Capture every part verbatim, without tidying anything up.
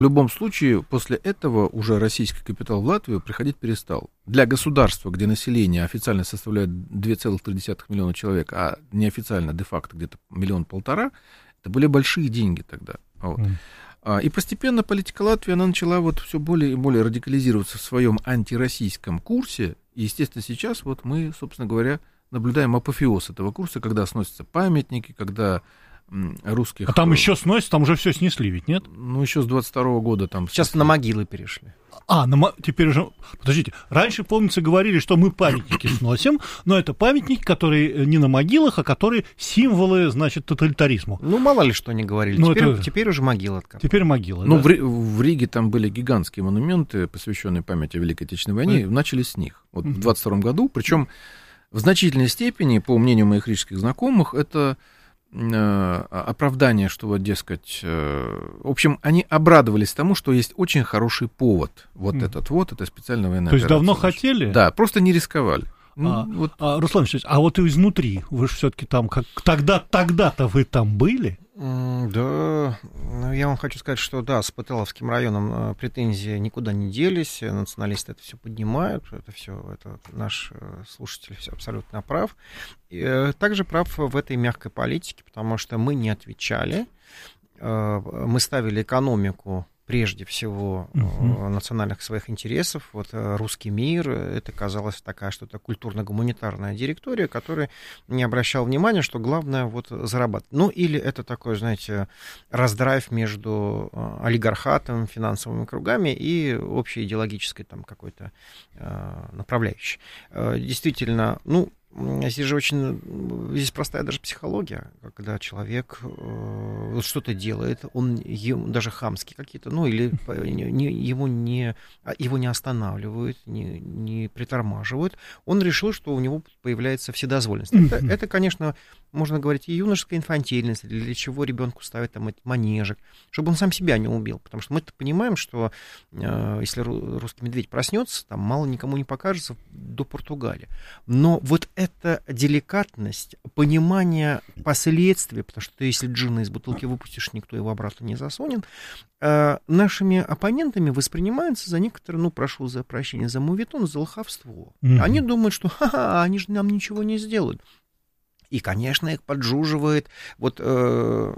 В любом случае, после этого уже российский капитал в Латвию приходить перестал. Для государства, где население официально составляет два целых три десятых миллиона человек, а неофициально, де-факто, где-то миллион-полтора, это были большие деньги тогда. Вот. Mm. И постепенно политика Латвии, она начала вот все более и более радикализироваться в своем антироссийском курсе. И, естественно, сейчас вот мы, собственно говоря, наблюдаем апофеоз этого курса, когда сносятся памятники, когда русских... А там еще сносят, там уже все снесли, ведь нет? Ну, еще с двадцать второго года там... Сейчас снесли. На могилы перешли. А, на мо... теперь уже... Подождите, раньше, помнится, говорили, что мы памятники сносим, но это памятники, которые не на могилах, а которые символы, значит, тоталитаризму. Ну, мало ли что они говорили. Теперь, это... теперь уже могилы откопали. Теперь могилы, Ну, да? в, в Риге там были гигантские монументы, посвященные памяти о Великой Отечественной войне, mm. начали с них. Вот mm-hmm. в двадцать втором году, причем в значительной степени, по мнению моих рижских знакомых, это... оправдание, что вот, дескать, в общем, они обрадовались тому, что есть очень хороший повод. Вот mm. этот вот, это специальная военная То есть операция. давно хотели? Да, просто не рисковали. А, ну, вот. а, Руслан Ильич, а вот изнутри, вы же все-таки там, как тогда, тогда-то вы там были? Да, ну, я вам хочу сказать, что да, с Пыталовским районом претензии никуда не делись, националисты это все поднимают, это все, это наш слушатель все абсолютно прав. И также прав в этой мягкой политике, потому что мы не отвечали, мы ставили экономику прежде всего uh-huh. национальных своих интересов. Вот русский мир, это казалось такая что-то культурно-гуманитарная директория, которая не обращала внимания, что главное вот зарабатывать. Ну, или это такой, знаете, раздрайв между олигархатом, финансовыми кругами и общей идеологической там какой-то направляющей. Действительно, ну, здесь же очень, здесь простая даже психология, когда человек э, что-то делает, он ему, даже хамские какие-то, ну или не, ему не, его не останавливают, не, не притормаживают, он решил, что у него появляется вседозволенность. Это, это, конечно, можно говорить и юношеская инфантильность, для чего ребенку ставят там эти манежек, чтобы он сам себя не убил, потому что мы-то понимаем, что э, если русский медведь проснется, там мало никому не покажется до Португалии. Но вот эта деликатность, понимание последствий, потому что ты, если джина из бутылки выпустишь, никто его обратно не засунет, э, нашими оппонентами воспринимается за некоторые, ну, прошу за прощение, за моветон, за лоховство. Mm-hmm. Они думают, что ха-ха, они же нам ничего не сделают. И, конечно, их поджуживает. Вот э,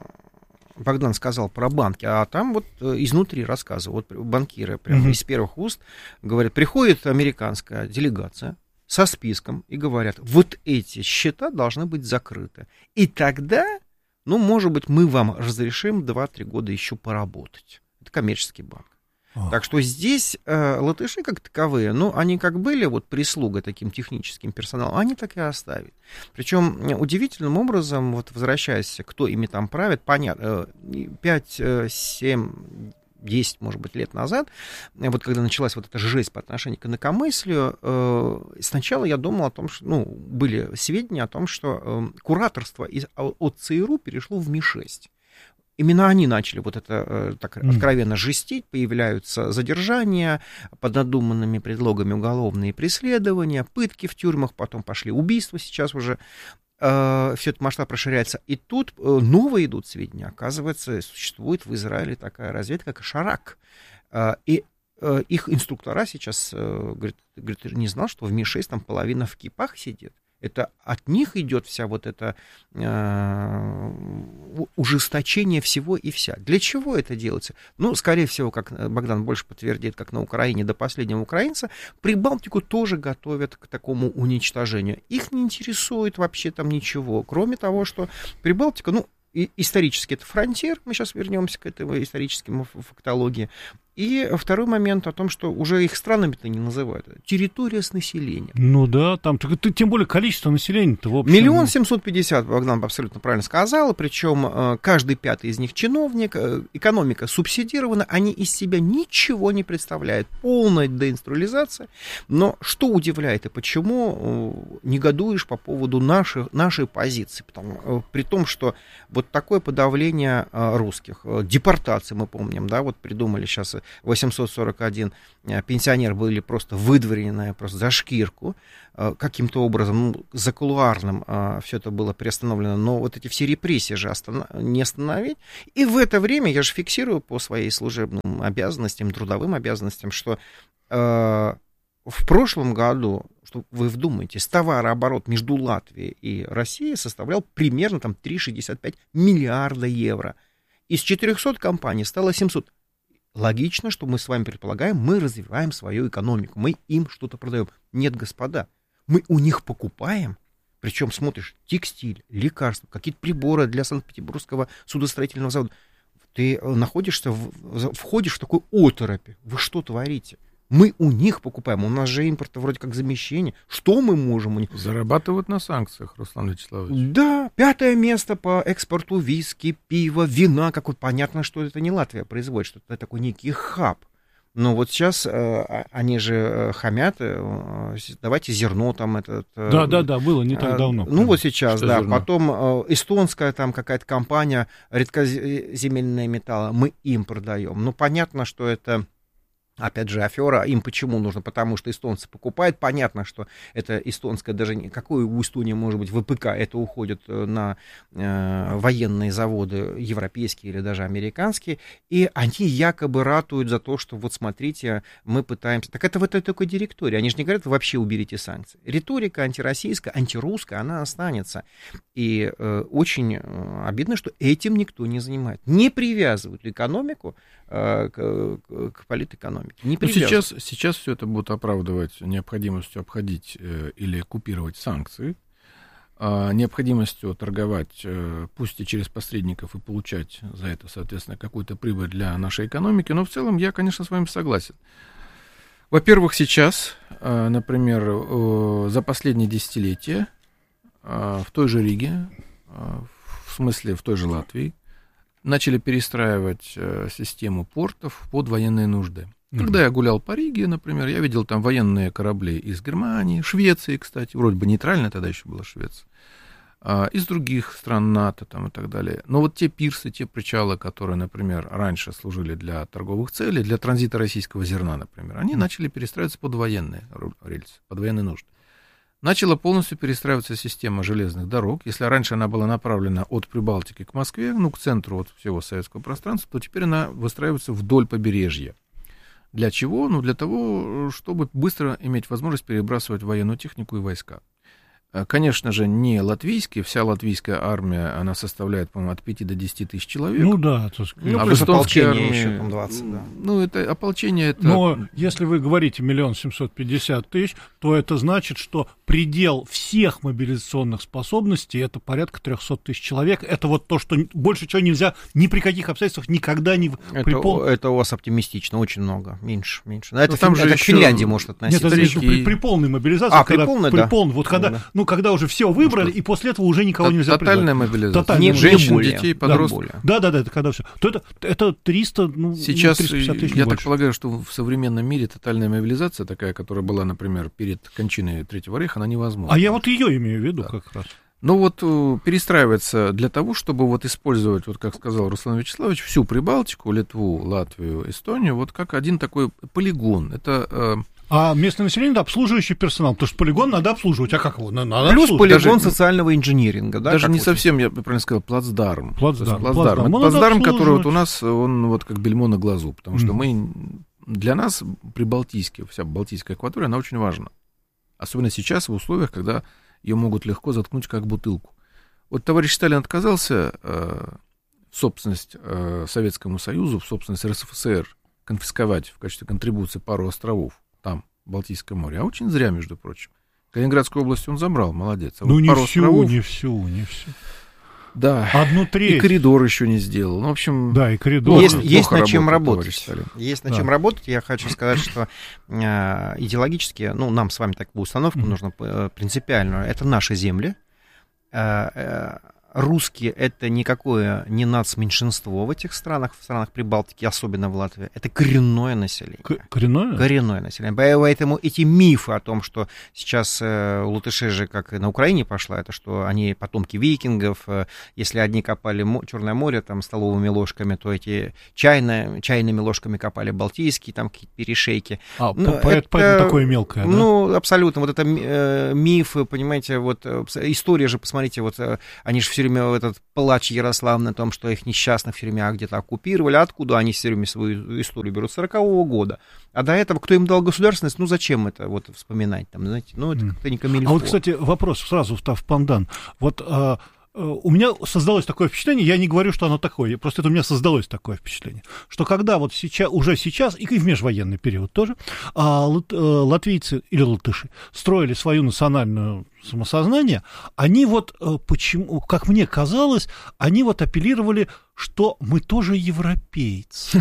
Богдан сказал про банки, а там вот э, изнутри рассказывают. Вот банкиры прямо mm-hmm. из первых уст говорят, приходит американская делегация со списком и говорят, вот эти счета должны быть закрыты. И тогда, ну, может быть, мы вам разрешим два-три года еще поработать. Это коммерческий банк. Oh. Так что здесь э, латыши как таковые, ну, они как были вот прислугой таким техническим персоналом, они так и оставят. Причем удивительным образом, вот возвращаясь, кто ими там правит, понятно, пять, семь, десять, может быть, лет назад, вот когда началась вот эта жесть по отношению к инакомыслию, э, сначала я думал о том, что, ну, были сведения о том, что э, кураторство из, от ЦРУ перешло в Ми шесть. Именно они начали вот это так откровенно жестить, появляются задержания под надуманными предлогами, уголовные преследования, пытки в тюрьмах, потом пошли убийства, сейчас уже э, все это масштаб расширяется. И тут э, новые идут сведения, оказывается, существует в Израиле такая разведка, как Шарак. Э, и э, их инструктора сейчас, э, говорят, говорят, не знал, что в Ми шесть там половина в кипах сидит. Это от них идет вся вот это э, ужесточение всего и вся. Для чего это делается? Ну, скорее всего, как Богдан больше подтвердит, как на Украине до последнего украинца, Прибалтику тоже готовят к такому уничтожению. Их не интересует вообще там ничего, кроме того, что Прибалтика, ну, и исторически это фронтир, мы сейчас вернемся к этой исторической фактологии. И второй момент о том, что уже их странами-то не называют. Территория с населением. Ну да, там, тем более количество населения-то в общем... Миллион семьсот пятьдесят, Богдан абсолютно правильно сказал, причем каждый пятый из них чиновник, экономика субсидирована, они из себя ничего не представляют, полная деинструализация. Но что удивляет и почему негодуешь по поводу нашей, нашей позиции? Потому, при том, что вот такое подавление русских, депортации, мы помним, да, вот придумали сейчас восемьсот сорок один пенсионер были просто выдворены просто за шкирку. Каким-то образом, ну, закулуарным все это было приостановлено, но вот эти все репрессии же останов... не остановить. И в это время я же фиксирую по своей служебным обязанностям, трудовым обязанностям, что э, в прошлом году, что вы вдумаетесь, товарооборот между Латвией и Россией составлял примерно там три целых шестьдесят пять миллиарда евро. Из четырехсот компаний стало семьсот. Логично, что мы с вами предполагаем, мы развиваем свою экономику, мы им что-то продаем. Нет, господа, мы у них покупаем, причем смотришь текстиль, лекарства, какие-то приборы для Санкт-Петербургского судостроительного завода. Ты находишься, в, входишь в такой оторопь. Вы что творите? Мы у них покупаем, у нас же импорт вроде как замещение. Что мы можем у них? Зарабатывают на санкциях, Руслан Вячеславович. Да, пятое место по экспорту виски, пива, вина. Какой понятно, что это не Латвия производит, что это такой некий хаб. Но вот сейчас э, они же хамят, э, давайте зерно там этот... Э, да, да, да, было не так давно. Э, ну вот сейчас, что да. зерно? Потом э, эстонская там какая-то компания, редкоземельные металлы, мы им продаем. Ну понятно, что это... Опять же, афера, им почему нужно? Потому что эстонцы покупают. Понятно, что это эстонская, даже не какой у Эстонии может быть ВПК, это уходит на э, военные заводы европейские или даже американские, и они якобы ратуют за то, что вот смотрите, мы пытаемся... Так это в этой такой директории. Они же не говорят, вообще уберите санкции. Риторика антироссийская, антирусская, она останется. И э, очень обидно, что этим никто не занимает. Не привязывают экономику э, к, к политэкономике. Не ну, сейчас, сейчас все это будут оправдывать необходимостью обходить э, или купировать санкции, э, необходимостью торговать, э, пусть и через посредников, и получать за это, соответственно, какую-то прибыль для нашей экономики. Но в целом я, конечно, с вами согласен. Во-первых, сейчас, э, например, э, за последние десятилетия э, в той же Риге, э, в смысле в той же Латвии, начали перестраивать э, систему портов под военные нужды. Когда я гулял по Риге, например, я видел там военные корабли из Германии, Швеции, кстати, вроде бы нейтральная тогда еще была Швеция, а, из других стран НАТО там, и так далее. Но вот те пирсы, те причалы, которые, например, раньше служили для торговых целей, для транзита российского зерна, например, они начали перестраиваться под военные рельсы, под военные нужды. Начала полностью перестраиваться система железных дорог. Если раньше она была направлена от Прибалтики к Москве, ну, к центру вот всего советского пространства, то теперь она выстраивается вдоль побережья. Для чего? Ну, для того, чтобы быстро иметь возможность перебрасывать военную технику и войска. Конечно же, не латвийские, вся латвийская армия, она составляет, по-моему, от пяти до десяти тысяч человек. Ну да, так сказать. Ну, а плюс в эстонской ополчение армии, еще там двадцать, да. Ну, это ополчение, это... Но если вы говорите миллион семьсот пятьдесят тысяч, то это значит, что предел всех мобилизационных способностей это порядка трехсот тысяч человек. Это вот то, что больше чего нельзя ни при каких обстоятельствах никогда не... Это, припол... это у вас оптимистично, очень много, меньше, меньше. Это, там Фин... же это еще... к Финляндии может относиться. Нет, это при, при полной мобилизации. А, когда, при полной, при да. полной, вот когда, да. ну, когда уже все выбрали, и после этого уже никого нельзя призвать. Тотальная мобилизация. Тотальная. Не, Женщин, не более, детей, подростков. Да, да, да, это когда все. То это, это триста, ну, Сейчас, триста пятьдесят тысяч, я больше. так полагаю, что в современном мире тотальная мобилизация, такая, которая была, например, перед кончиной Третьего рейха, она невозможна. А я вот ее имею в виду да. как раз. Ну вот перестраивается для того, чтобы вот использовать, вот как сказал Руслан Вячеславович, всю Прибалтику, Литву, Латвию, Эстонию, вот как один такой полигон. Это... А местное население, да, обслуживающий персонал, потому что полигон надо обслуживать, а как его? Надо Плюс обслуживать. полигон Даже- социального инжиниринга, да? Даже как не вот. совсем, я правильно сказал, плацдарм. Плацдарм, То есть плацдарм. Это Ну, надо плацдарм, который вот обслуживать. у нас, он вот как бельмо на глазу, потому что Мгм. мы, для нас прибалтийская, вся Балтийская акватория, она очень важна. Особенно сейчас в условиях, когда ее могут легко заткнуть как бутылку. Вот товарищ Сталин отказался э, в собственность э, Советскому Союзу, в собственность РСФСР конфисковать в качестве контрибуции пару островов там, в Балтийском море. А очень зря, между прочим. Калининградскую область он забрал, молодец. А Ну, вот не пару всю, островов, не всю, не всю. да, Одну и треть. коридор еще не сделал. Ну, в общем, Да, и коридор. плохо- Есть, плохо есть над чем работает товарищ работать. Сталин. Есть над Да. чем работать. Я хочу сказать, что э, идеологически, ну, нам с вами такую установку Мгм. нужно э, принципиальную. Это наши земли. Э, э, русские — это никакое не нацменьшинство в этих странах, в странах Прибалтики, особенно в Латвии. Это коренное население. К- коренное? Коренное население. Поэтому эти мифы о том, что сейчас э, у латышей же, как и на Украине пошла, это что они потомки викингов, э, если одни копали мо- Черное море там столовыми ложками, то эти чайно, чайными ложками копали Балтийские, там какие-то перешейки. А, ну, по- это, поэтому такое мелкое, да? Ну, абсолютно. Вот это э, мифы, понимаете, вот э, история же, посмотрите, вот э, они же все время этот плач Ярославны о том, что их несчастных все время где-то оккупировали. Откуда они все время свою историю берут? С сорокового года. А до этого кто им дал государственность? Ну, зачем это вот вспоминать? Там, знаете, ну, это как-то не камильфо. А вот, кстати, вопрос сразу в пандан. Вот а, у меня создалось такое впечатление, я не говорю, что оно такое, просто это у меня создалось такое впечатление, что когда вот сейчас, уже сейчас, и в межвоенный период тоже, а, лат, латвийцы или латыши строили свою национальную самосознание, они вот, почему, как мне казалось, они вот апеллировали, что мы тоже европейцы.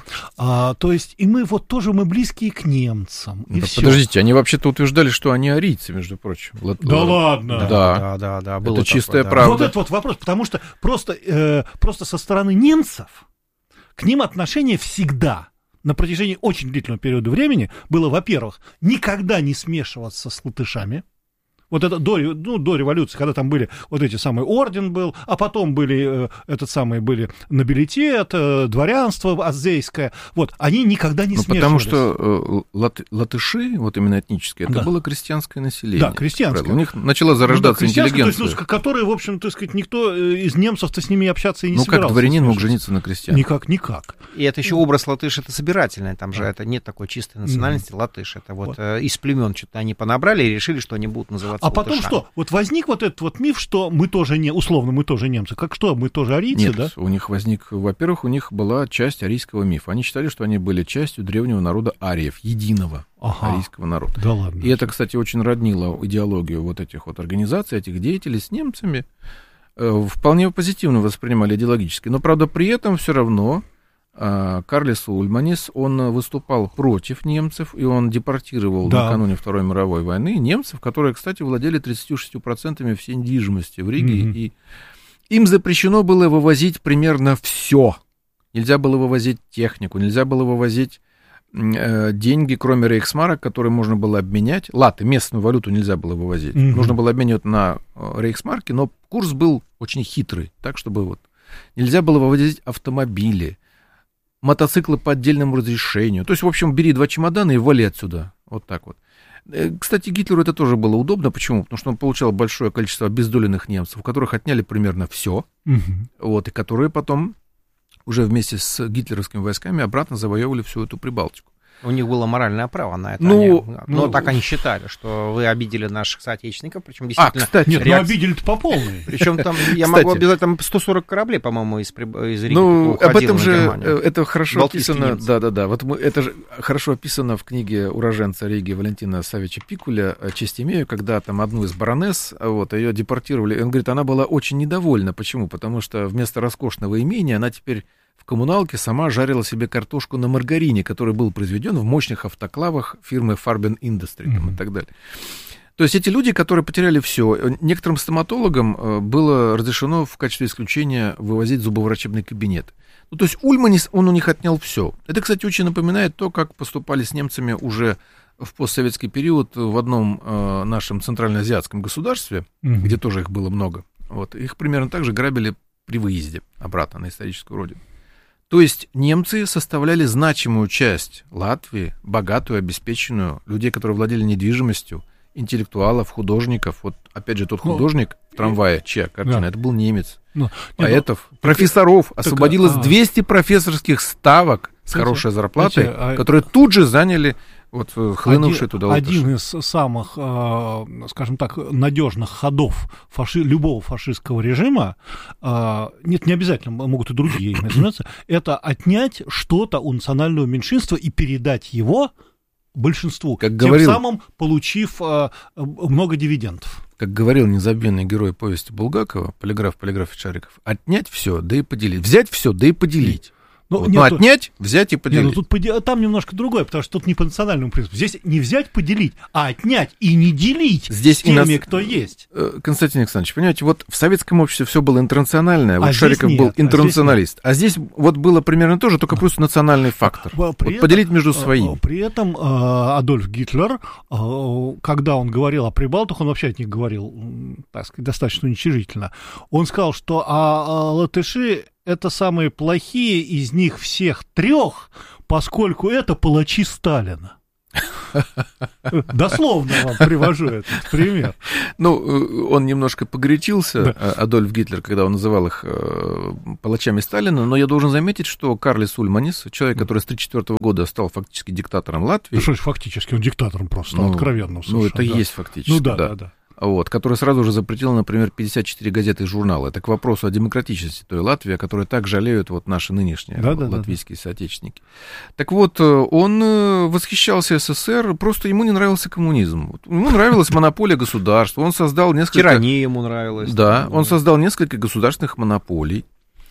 А, то есть, и мы вот тоже, мы близкие к немцам. Да, подождите, они вообще-то утверждали, что они арийцы, между прочим. Да Л- ладно? Да, да, да, да, это было чистая такое, да. правда. Вот этот вот вопрос, потому что просто, э, просто со стороны немцев к ним отношение всегда на протяжении очень длительного периода времени было, во-первых, никогда не смешиваться с латышами. Вот это до, ну, до революции, когда там были вот эти самые орден был, а потом были, э, этот самый, были нобилитет, э, дворянство азейское, вот, они никогда не ну, смешивались. Потому что э, лат, латыши, вот именно этнические, это да. было крестьянское население. Да, крестьянское. У них начала зарождаться ну, да, интеллигенция. То есть, ну, которые, в общем, так сказать, никто из немцев-то с ними общаться и не ну, собирался. Ну, как дворянин мог жениться на крестьянах? Никак, никак. И это еще образ латыш, это собирательный, там же это нет такой чистой национальности, латыш, это вот, вот. Э, из племен что-то они понабрали и решили, что они будут называться А потом латышами. что? Вот возник вот этот вот миф, что мы тоже не, условно, мы тоже немцы. Как что, мы тоже арийцы, Нет, да? у них возник, во-первых, у них была часть арийского мифа. Они считали, что они были частью древнего народа ариев, единого ага. арийского народа. Да ладно. И это, кстати, очень роднило идеологию вот этих вот организаций, этих деятелей с немцами. Э, вполне позитивно воспринимали идеологически. Но, правда, при этом все равно Карлис Ульманис, он выступал против немцев, и он депортировал да. накануне Второй мировой войны немцев, которые, кстати, владели тридцатью шестью процентами всей недвижимости в Риге, mm-hmm. и им запрещено было вывозить примерно все. Нельзя было вывозить технику, нельзя было вывозить э, деньги, кроме рейхсмарок, которые можно было обменять. Латы, местную валюту нельзя было вывозить. Mm-hmm. Нужно было обменивать на рейхсмарки, но курс был очень хитрый, так, чтобы вот... Нельзя было вывозить автомобили, мотоциклы по отдельному разрешению. То есть, в общем, бери два чемодана и вали отсюда. Вот так вот. Кстати, Гитлеру это тоже было удобно. Почему? Потому что он получал большое количество обездоленных немцев, у которых отняли примерно все, угу. вот, и которые потом уже вместе с гитлеровскими войсками обратно завоевывали всю эту Прибалтику. У них было моральное право на это. Ну, они, но ну, так они считали, что вы обидели наших соотечественников, причем действительно... А, кстати, нет, реакция... ну обидели-то по полной. Причем там, я могу обязать, там сто сорок кораблей, по-моему, из, из Риги ну, об этом же, Германию. Это хорошо Балтийские описано, немцы. да-да-да, вот мы, это же хорошо описано в книге уроженца Риги Валентина Савича Пикуля «Честь имею», когда там одну из баронесс, вот, ее депортировали, он говорит, она была очень недовольна. Почему? Потому что вместо роскошного имения она теперь в коммуналке сама жарила себе картошку на маргарине, который был произведен в мощных автоклавах фирмы Farben Industry там, mm-hmm. и так далее. То есть эти люди, которые потеряли все, некоторым стоматологам было разрешено в качестве исключения вывозить зубоврачебный кабинет. Ну, то есть Ульманис, он у них отнял все. Это, кстати, очень напоминает то, как поступали с немцами уже в постсоветский период в одном э, нашем центральноазиатском государстве, mm-hmm. где тоже их было много. Вот, их примерно так же грабили при выезде обратно на историческую родину. То есть немцы составляли значимую часть Латвии, богатую, обеспеченную, людей, которые владели недвижимостью, интеллектуалов, художников. Вот, опять же, тот художник ну, в трамвае, чья картина, да. это был немец. Ну, поэтов, нет, профессоров. Так, освободилось так, двести профессорских ставок с знаете, хорошей зарплатой, знаете, а... которые тут же заняли вот, хлынувшие один, туда латыши. Один из самых, скажем так, надежных ходов фаши... любого фашистского режима, нет, не обязательно, могут и другие называться, это отнять что-то у национального меньшинства и передать его большинству, как тем говорил, самым получив много дивидендов. Как говорил незабвенный герой повести Булгакова, полиграф, полиграф и Шариков, отнять все, да и поделить. Взять все, да и поделить. Ну, вот. нет, Но отнять, взять и поделить. Нет, ну, тут там немножко другое, потому что тут не по национальному принципу. Здесь не взять, поделить, а отнять и не делить здесь с теми, нас... кто есть. Константин Александрович, понимаете, вот в советском обществе все было интернациональное, вот а Шариков нет, был интернационалист. А здесь, а здесь вот было примерно то же, только плюс национальный фактор. Вот этом, поделить между своими. При этом Адольф Гитлер, когда он говорил о прибалтах, он вообще от них говорил, так сказать, достаточно уничижительно. Он сказал, что а латыши — это самые плохие из них всех трех, поскольку это палачи Сталина. Дословно вам привожу этот пример. Ну, он немножко погорячился, да. Адольф Гитлер, когда он называл их палачами Сталина, но я должен заметить, что Карлис Ульманис, человек, который с тысяча девятьсот тридцать четвёртого года стал фактически диктатором Латвии... Ну, что ж, фактически, он диктатором просто, ну, откровенно. Ну, это и да. есть фактически, ну, да. да. да, да. Вот, который сразу же запретил, например, пятьдесят четыре газеты и журнала. Это к вопросу о демократичности той Латвии, о которой так жалеют вот наши нынешние да, да, латвийские да. соотечественники. Так вот, он восхищался СССР, просто ему не нравился коммунизм. Ему нравилась монополия государства, он создал несколько... Тирания ему нравилась. Да, он создал несколько государственных монополий.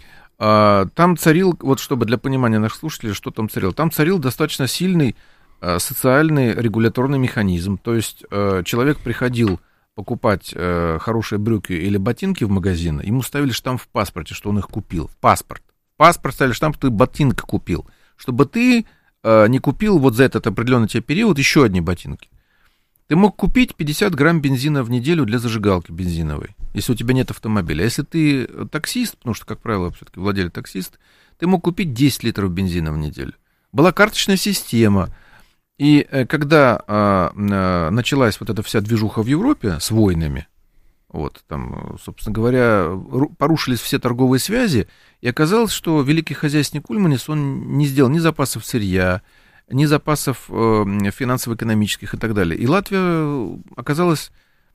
Там царил, вот чтобы для понимания наших слушателей, что там царил, там царил достаточно сильный социальный регуляторный механизм. То есть человек приходил покупать э, хорошие брюки или ботинки в магазин, ему ставили штамп в паспорте, что он их купил. В паспорт. В паспорт ставили штамп, что ты ботинка купил. Чтобы ты э, не купил вот за этот определенный тебе период еще одни ботинки. Ты мог купить пятьдесят грамм бензина в неделю для зажигалки бензиновой, если у тебя нет автомобиля. Если ты таксист, потому что, как правило, все-таки владелец таксист, ты мог купить десять литров бензина в неделю. Была карточная система. И когда а, а, началась вот эта вся движуха в Европе с войнами, вот, там, собственно говоря, порушились все торговые связи, и оказалось, что великий хозяйственник Ульманис, он не сделал ни запасов сырья, ни запасов э, финансово-экономических и так далее. И Латвия оказалась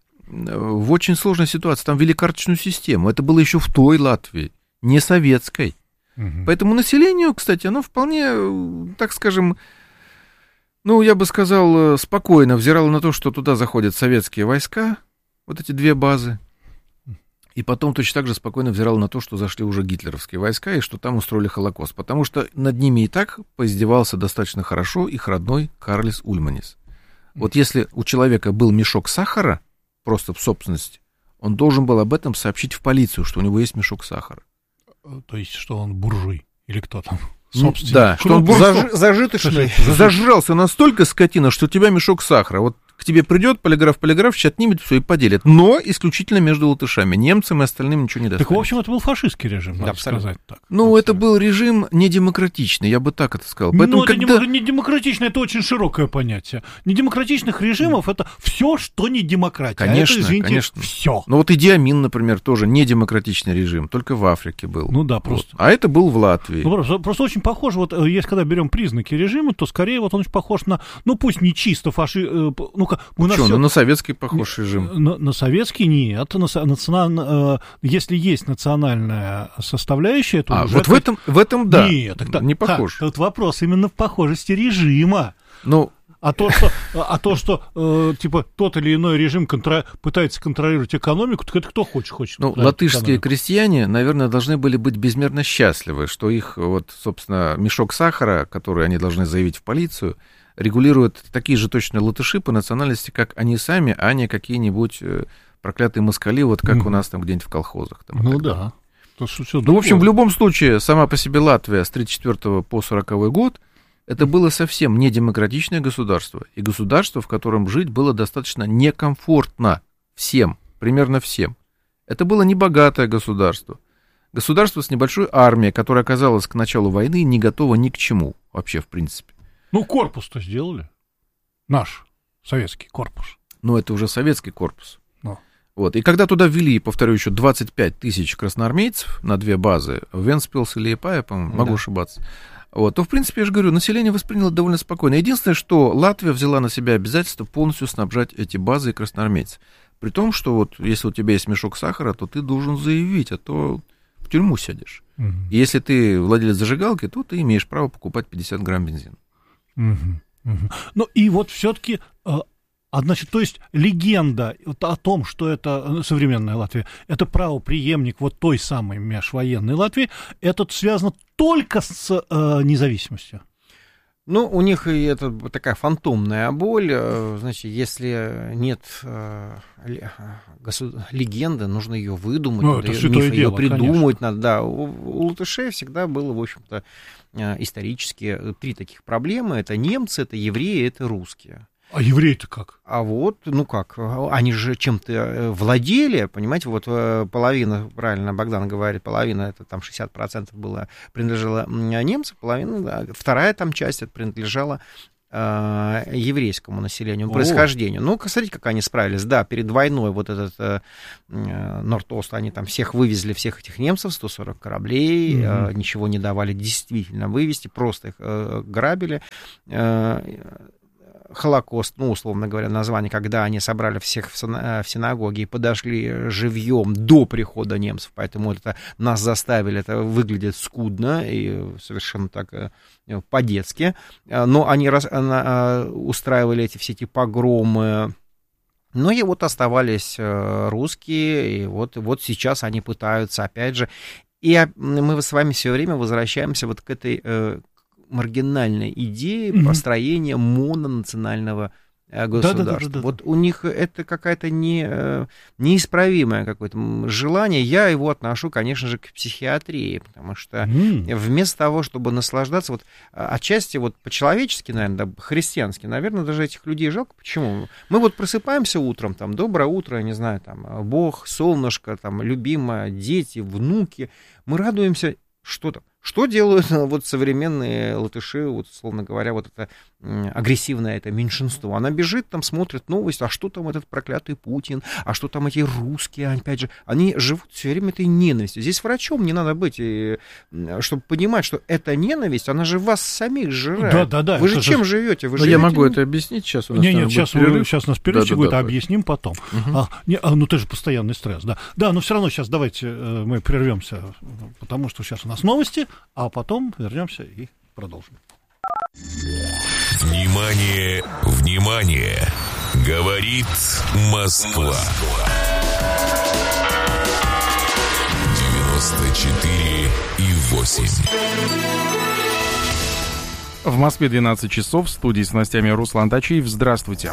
в очень сложной ситуации. Там ввели карточную систему. Это было еще в той Латвии, не советской. Угу. Поэтому населению, кстати, оно вполне, так скажем... Ну, я бы сказал, спокойно взирал на то, что туда заходят советские войска, вот эти две базы, и потом точно так же спокойно взирал на то, что зашли уже гитлеровские войска, и что там устроили Холокост, потому что над ними и так поиздевался достаточно хорошо их родной Карлис Ульманис. Вот если у человека был мешок сахара, просто в собственности, он должен был об этом сообщить в полицию, что у него есть мешок сахара. То есть, что он буржуй или кто там? Собственно. Да, что он был Заж... зажиточный. Зажрался настолько, скотина, что у тебя мешок сахара. Вот к тебе придет полиграф, полиграф, отнимет все и поделит. Но исключительно между латышами. Немцам и остальным ничего не достанется. Так, в общем, это был фашистский режим, надо да, сказать так. Ну, абсолютно. Это был режим недемократичный, я бы так это сказал. Поэтому, ну, это когда... не демократичное, это очень широкое понятие. Недемократичных режимов — это все, что не демократия. Конечно, а это, извините, конечно. все. Ну, вот Иди Амин, например, тоже недемократичный режим, только в Африке был. Ну да, просто. Вот. А это был в Латвии. Ну, просто, просто очень похож, вот если когда берем признаки режима, то скорее вот он очень похож на, ну, пусть не чисто фаши... Ну-ка, у нас Что, все... на советский похож режим? На, на советский нет. На, на, если есть национальная составляющая, то а, уже... вот в этом, в этом, да, нет, так, не похож. Тут вопрос именно в похожести режима. Ну... А то, что, а то, что э, типа тот или иной режим контро... пытается контролировать экономику, так это кто хочет, хочет. Ну, латышские экономику. Крестьяне, наверное, должны были быть безмерно счастливы, что их, вот, собственно, мешок сахара, который они должны заявить в полицию, регулируют такие же точно латыши по национальности, как они сами, а не какие-нибудь проклятые москали, вот как mm. у нас там где-нибудь в колхозах. Там, ну да. То, ну, в общем, в любом случае, сама по себе Латвия с тридцать четвёртого по сороковой год это было совсем не демократичное государство, и государство, в котором жить было достаточно некомфортно всем, примерно всем. Это было небогатое государство. Государство с небольшой армией, которое оказалось к началу войны не готово ни к чему вообще, в принципе. Ну, корпус-то сделали. Наш советский корпус. Ну, это уже советский корпус. Ну. Вот. И когда туда ввели, повторю еще, двадцать пять тысяч красноармейцев на две базы, Вентспилс и Лиепая, по-моему, могу да. ошибаться, вот, то, в принципе, я же говорю, население восприняло довольно спокойно. Единственное, что Латвия взяла на себя обязательство полностью снабжать эти базы и красноармейцев. При том, что вот если у тебя есть мешок сахара, то ты должен заявить, а то в тюрьму сядешь. Угу. И если ты владелец зажигалки, то ты имеешь право покупать пятьдесят грамм бензина. Угу. Угу. Ну и вот все-таки... А значит, то есть легенда вот о том, что это современная Латвия, это правопреемник вот той самой межвоенной Латвии, это связано только с э, независимостью. Ну, у них и это такая фантомная боль. Значит, если нет э, госу... легенды, нужно ее выдумать, ну, надо ее, миф, дело, ее придумать. Надо, да. У, у латышей всегда было, в общем-то, исторически три таких проблемы. Это немцы, это евреи, это русские. А евреи-то как? А вот, ну как, они же чем-то владели, понимаете, вот половина, правильно Богдан говорит, половина, это там шестьдесят процентов было, принадлежала немцам, половина, да, вторая там часть это принадлежала э, еврейскому населению, происхождению. Ну, смотрите, как они справились. Да, перед войной вот этот э, Норд-Ост, они там всех вывезли, всех этих немцев, сто сорок кораблей, mm-hmm. э, ничего не давали действительно вывезти, просто их э, грабили. Э, Холокост, ну, условно говоря, название, когда они собрали всех в синагоге и подошли живьем до прихода немцев, поэтому это нас заставили, это выглядит скудно и совершенно так по-детски, но они раз, устраивали эти все эти погромы. Ну и вот оставались русские, и вот, вот сейчас они пытаются, опять же, и мы с вами все время возвращаемся вот к этой маргинальной идеи mm-hmm. построения мононационального государства. Да, да, да, да, вот у них это какая-то не, неисправимое какое-то желание. Я его отношу, конечно же, к психиатрии, потому что mm. вместо того, чтобы наслаждаться, вот отчасти вот по-человечески, наверное, да, христиански, наверное, даже этих людей жалко. Почему? Мы вот просыпаемся утром, там, доброе утро, не знаю, там, Бог, солнышко, там, любимая, дети, внуки. Мы радуемся, что там. Что делают вот современные латыши, вот, условно говоря, вот это агрессивное это меньшинство? Она бежит, там смотрит новости, а что там этот проклятый Путин, а что там эти русские, опять же, они живут все время этой ненавистью. Здесь врачом не надо быть, и, чтобы понимать, что эта ненависть, она же вас самих сжирает. Да, да, да. Вы же чем же... живете? Вы живете... Я могу это объяснить сейчас? У нас нет, нет, сейчас, перерыв. сейчас у нас перерыв да, будет, да, да, объясним потом. Угу. А, не, а, ну, ты же постоянный стресс, да. Да, но все равно сейчас давайте мы прервемся, потому что сейчас у нас новости, а потом вернемся и продолжим. Внимание, внимание! Говорит Москва. девяносто четыре и восемь. В Москве двенадцать часов. В студии с новостями Руслан Тачиев. Здравствуйте.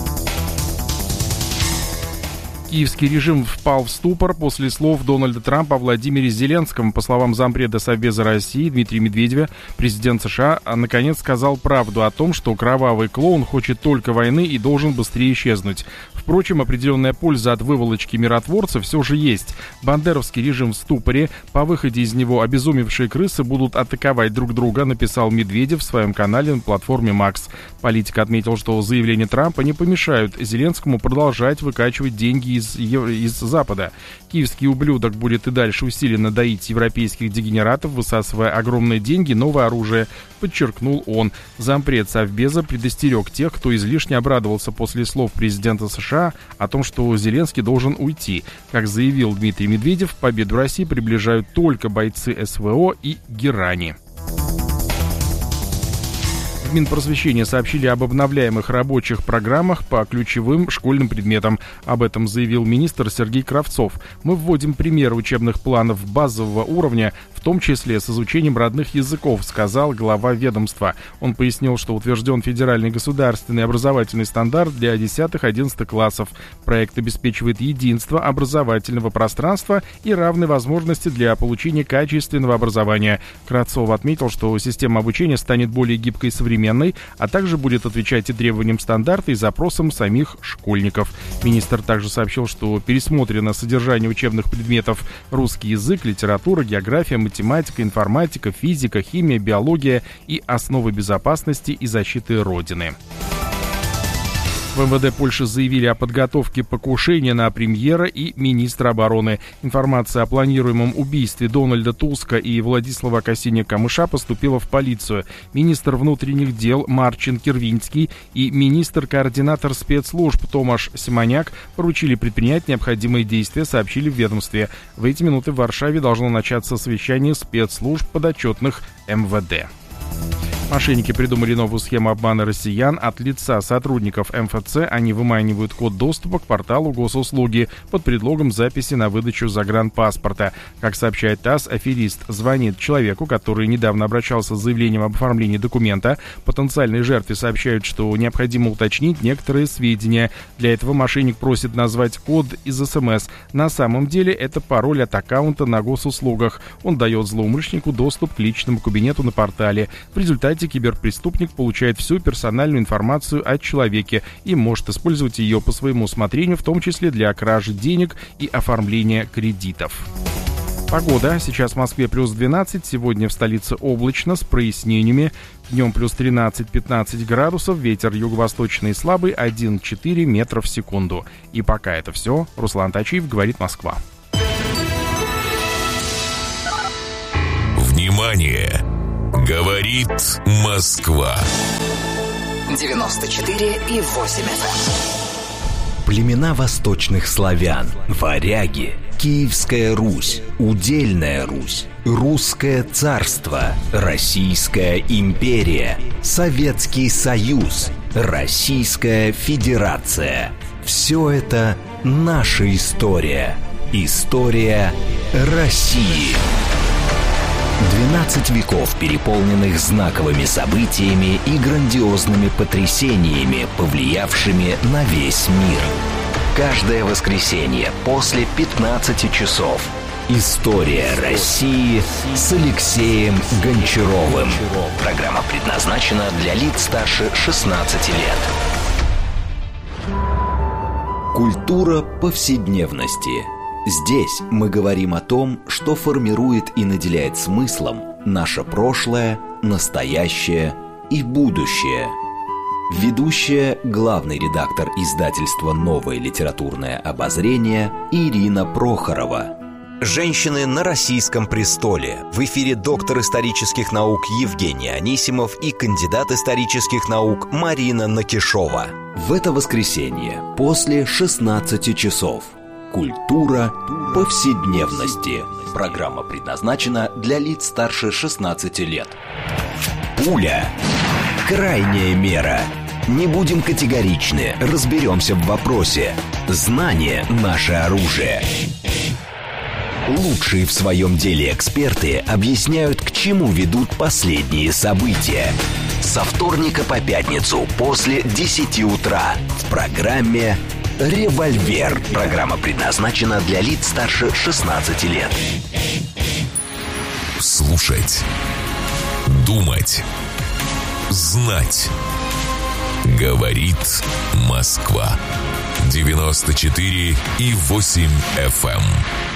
Киевский режим впал в ступор после слов Дональда Трампа о Владимире Зеленском. По словам зампреда Совбеза России Дмитрия Медведева, президент США наконец сказал правду о том, что кровавый клоун хочет только войны и должен быстрее исчезнуть. Впрочем, определенная польза от выволочки миротворца все же есть. Бандеровский режим в ступоре. По выходе из него обезумевшие крысы будут атаковать друг друга, написал Медведев в своем канале на платформе Макс. Политик отметил, что заявления Трампа не помешают Зеленскому продолжать выкачивать деньги из из Запада. Киевский ублюдок будет и дальше усиленно доить европейских дегенератов, высасывая огромные деньги, новое оружие, подчеркнул он. Зампред Совбеза предостерег тех, кто излишне обрадовался после слов президента США о том, что Зеленский должен уйти. Как заявил Дмитрий Медведев, победу России приближают только бойцы СВО и Герани. В Минпросвещения сообщили об обновляемых рабочих программах по ключевым школьным предметам. Об этом заявил министр Сергей Кравцов. Мы вводим примеры учебных планов базового уровня, в том числе с изучением родных языков, сказал глава ведомства. Он пояснил, что утвержден федеральный государственный образовательный стандарт для десятых-одиннадцатых классов. Проект обеспечивает единство образовательного пространства и равные возможности для получения качественного образования. Кравцов отметил, что система обучения станет более гибкой и современной, а также будет отвечать и требованиям стандарта, и запросам самих школьников. Министр также сообщил, что пересмотрено содержание учебных предметов русский язык, литература, география, математика, информатика, физика, химия, биология и основы безопасности и защиты Родины. В эм вэ дэ Польши заявили о подготовке покушения на премьера и министра обороны. Информация о планируемом убийстве Дональда Туска и Владислава Косиня-Камыша поступила в полицию. Министр внутренних дел Марчин Кирвинский и министр-координатор спецслужб Томаш Симоняк поручили предпринять необходимые действия, сообщили в ведомстве. В эти минуты в Варшаве должно начаться совещание спецслужб подотчетных эм вэ дэ. Мошенники придумали новую схему обмана россиян. От лица сотрудников эм эф цэ они выманивают код доступа к порталу госуслуги под предлогом записи на выдачу загранпаспорта. Как сообщает ТАСС, аферист звонит человеку, который недавно обращался с заявлением об оформлении документа. Потенциальной жертве сообщают, что необходимо уточнить некоторые сведения. Для этого мошенник просит назвать код из эс эм эс. На самом деле это пароль от аккаунта на госуслугах. Он дает злоумышленнику доступ к личному кабинету на портале. В результате киберпреступник получает всю персональную информацию о человеке и может использовать ее по своему усмотрению, в том числе для кражи денег и оформления кредитов. Погода. Сейчас в Москве плюс двенадцать, сегодня в столице облачно, с прояснениями. Днем плюс тринадцать-пятнадцать градусов, ветер юго-восточный слабый, один-четыре метра в секунду. И пока это все. Руслан Тачиев, говорит Москва. Внимание! Говорит Москва. девяносто четыре и восемь эф эм. Племена восточных славян, варяги, Киевская Русь, Удельная Русь, Русское царство, Российская империя, Советский Союз, Российская Федерация. Все это наша история. История России. двенадцать веков, переполненных знаковыми событиями и грандиозными потрясениями, повлиявшими на весь мир. Каждое воскресенье после пятнадцати часов. История России с Алексеем Гончаровым. Программа предназначена для лиц старше шестнадцати лет. Культура повседневности. Здесь мы говорим о том, что формирует и наделяет смыслом наше прошлое, настоящее и будущее. Ведущая, главный редактор издательства «Новое литературное обозрение» Ирина Прохорова. Женщины на российском престоле. В эфире доктор исторических наук Евгений Анисимов и кандидат исторических наук Марина Накишова. В это воскресенье после шестнадцати часов. Культура повседневности. Программа предназначена для лиц старше шестнадцати лет. Пуля. Крайняя мера. Не будем категоричны, разберемся в вопросе. Знание – наше оружие. Лучшие в своем деле эксперты объясняют, к чему ведут последние события. Со вторника по пятницу после десяти утра в программе «Револьвер». Программа предназначена для лиц старше шестнадцати лет. Слушать. Думать. Знать. Говорит Москва. девяносто четыре и восемь эф эм.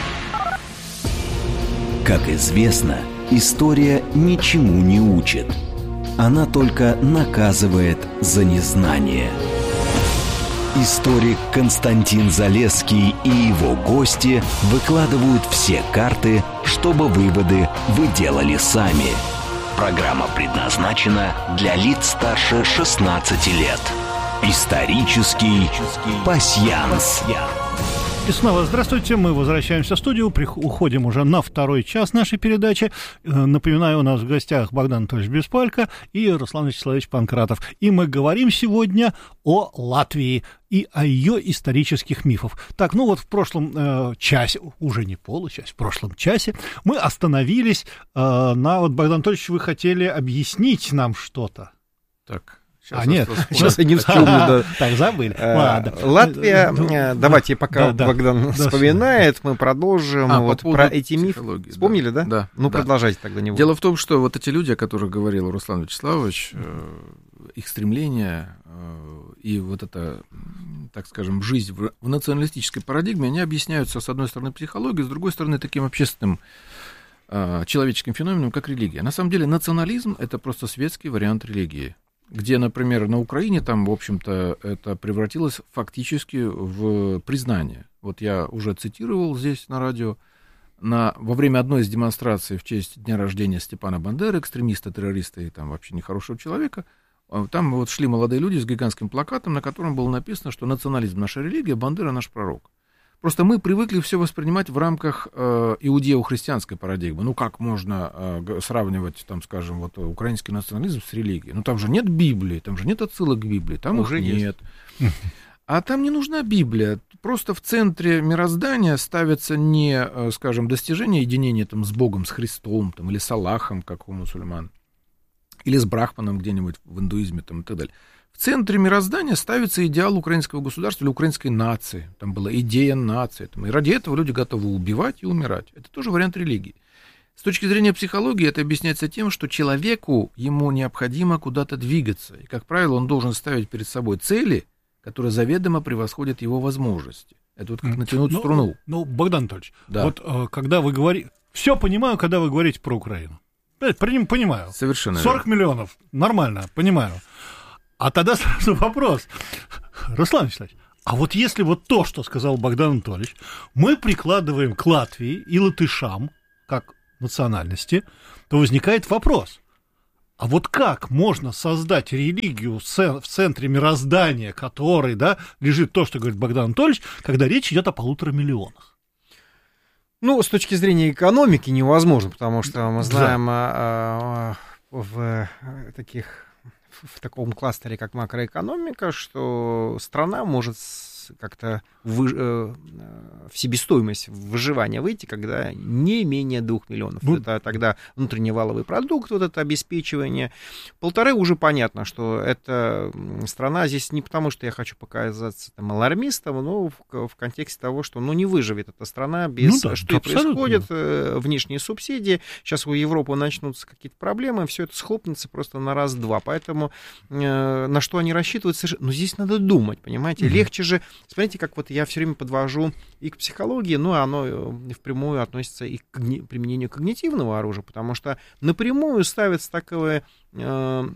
Как известно, история ничему не учит. Она только наказывает за незнание. Историк Константин Залесский и его гости выкладывают все карты, чтобы выводы вы делали сами. Программа предназначена для лиц старше шестнадцати лет. Исторический пасьянс. И снова здравствуйте, мы возвращаемся в студию, прих- уходим уже на второй час нашей передачи. Э, напоминаю, у нас в гостях Богдан Анатольевич Беспалько и Руслан Вячеславович Панкратов. И мы говорим сегодня о Латвии и о ее исторических мифах. Так, ну вот в прошлом э, часе, уже не получасе, в прошлом часе мы остановились э, на... Вот, Богдан Анатольевич, вы хотели объяснить нам что-то. Так. Сейчас а, нет, сейчас я не вспомню, да. Так, забыли. Ладно. Латвия, давайте, пока да, Богдан да, вспоминает, мы продолжим. А, вот по про эти мифы. Да. Вспомнили, да? Да. Ну, да. продолжайте тогда не Дело в том, что вот эти люди, о которых говорил Руслан Вячеславович, их стремление и вот эта, так скажем, жизнь в националистической парадигме, они объясняются, с одной стороны, психологией, с другой стороны, таким общественным человеческим феноменом, как религия. На самом деле национализм — это просто светский вариант религии, где, например, на Украине там, в общем-то, это превратилось фактически в признание. Вот я уже цитировал здесь на радио, на, во время одной из демонстраций в честь дня рождения Степана Бандеры, экстремиста, террориста и там вообще нехорошего человека, там вот шли молодые люди с гигантским плакатом, на котором было написано, что национализм — наша религия, Бандера — наш пророк. Просто мы привыкли все воспринимать в рамках э, иудео-христианской парадигмы. Ну, как можно э, сравнивать, там, скажем, вот, украинский национализм с религией? Ну, там же нет Библии, там же нет отсылок к Библии, там Уже их нет. А там не нужна Библия. Просто в центре мироздания ставится не, э, скажем, достижение единения там, с Богом, с Христом, там, или с Аллахом, как у мусульман, или с Брахманом где-нибудь в индуизме там, и так далее. В центре мироздания ставится идеал украинского государства или украинской нации. Там была идея нации. Там, и ради этого люди готовы убивать и умирать. Это тоже вариант религии. С точки зрения психологии это объясняется тем, что человеку, ему необходимо куда-то двигаться. И, как правило, он должен ставить перед собой цели, которые заведомо превосходят его возможности. Это вот как натянуть ну, струну. Ну, Богдан Анатольевич, да. вот э, когда вы говорите... Все понимаю, когда вы говорите про Украину. Понимаю. Совершенно сорок верно. Миллионов. Нормально, понимаю. А тогда сразу вопрос. Руслан Вячеславович, а вот если вот то, что сказал Богдан Анатольевич, мы прикладываем к Латвии и латышам, как национальности, то возникает вопрос. А вот как можно создать религию в центре мироздания, которой, да, лежит то, что говорит Богдан Анатольевич, когда речь идет о полутора миллионах? Ну, с точки зрения экономики невозможно, потому что мы знаем да. а, а, в таких... в таком кластере, как макроэкономика, что страна может как-то вы, э, в себестоимость выживания выйти, когда не менее двух миллионов. Ну, это тогда внутренний валовый продукт, вот это обеспечивание. Полторы уже понятно, что это страна здесь не потому, что я хочу показаться там алармистом, но в, в контексте того, что ну, не выживет эта страна без... Ну, да, что и происходит, э, внешние субсидии. Сейчас у Европы начнутся какие-то проблемы, все это схлопнется просто на раз-два. Поэтому э, на что они рассчитывают? Но здесь надо думать, понимаете? Mm-hmm. Легче же... Смотрите, как вот я все время подвожу и к психологии, но оно впрямую относится и к применению когнитивного оружия, потому что напрямую ставится такое э,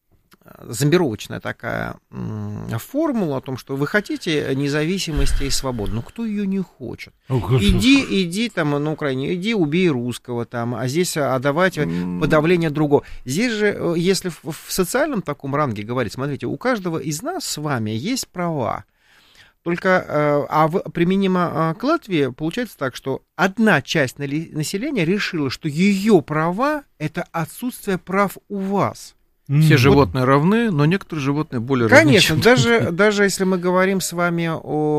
зомбировочная такая э, формула о том, что вы хотите независимости и свободы. Но кто ее не хочет? Иди, иди там на Украине, иди убей русского там, а здесь а давайте подавление другого. Здесь же, если в, в социальном таком ранге говорить, смотрите, у каждого из нас с вами есть права. Только, а в, применимо к Латвии, получается так, что одна часть населения решила, что ее права — это отсутствие прав у вас. Все вот. Животные равны, но некоторые животные более равны. Конечно, даже, даже если мы говорим с вами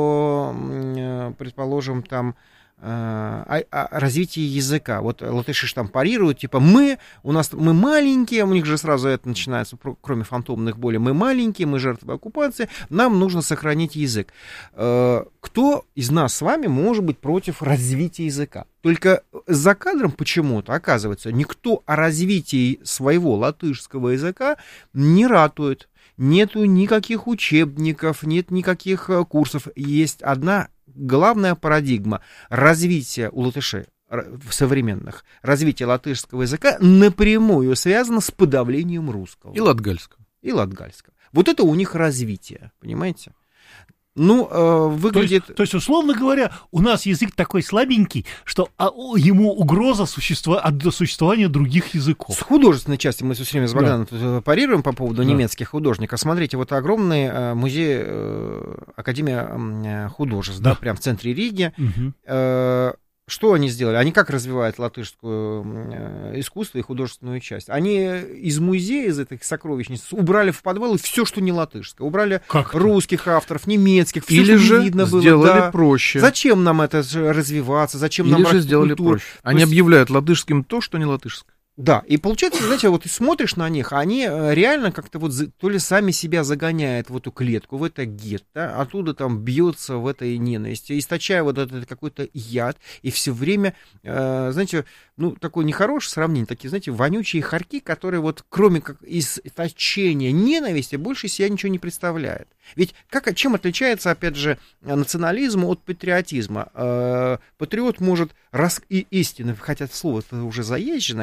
о, предположим, там, о, о развитии языка. Вот латыши же там парируют, типа мы, у нас мы маленькие, у них же сразу это начинается, кроме фантомных болей, мы маленькие, мы жертвы оккупации, нам нужно сохранить язык. Кто из нас с вами может быть против развития языка? Только за кадром почему-то, оказывается, никто о развитии своего латышского языка не ратует. Нету никаких учебников, нет никаких курсов. Есть одна главная парадигма развития у латышей современных. Развитие латышского языка напрямую связано с подавлением русского. И латгальского. И латгальского. Вот это у них развитие, понимаете? Ну, э, выглядит... То есть, то есть, условно говоря, у нас язык такой слабенький, что а, ему угроза существа... от существования других языков. С художественной части мы все время с Богданом да. парируем по поводу да. немецких художников. Смотрите, вот огромный э, музей, э, Академия э, художеств, да. да, прям в центре Риги. Угу. Э, Что они сделали? Они как развивают латышское искусство и художественную часть? Они из музея, из этих сокровищниц убрали в подвалы все, что не латышское. Убрали как русских авторов, немецких, все, Или что же не видно было. сделали да. проще. Зачем нам это развиваться? Зачем Или нам же сделали культуру? проще. Они есть... объявляют латышским то, что не латышское. Да, и получается, знаете, вот ты смотришь на них, они реально как-то вот то ли сами себя загоняют в эту клетку, в это гетто, оттуда там бьется в этой ненависти, источая вот этот какой-то яд, и все время, э, знаете, ну, такое нехорошее сравнение, такие, знаете, вонючие хорьки, которые вот кроме как источения ненависти больше себя ничего не представляют. Ведь как, чем отличается, опять же, национализм от патриотизма? Э, патриот может, рас, и истинно, хотя слово-то уже заезженное, конечно, ну,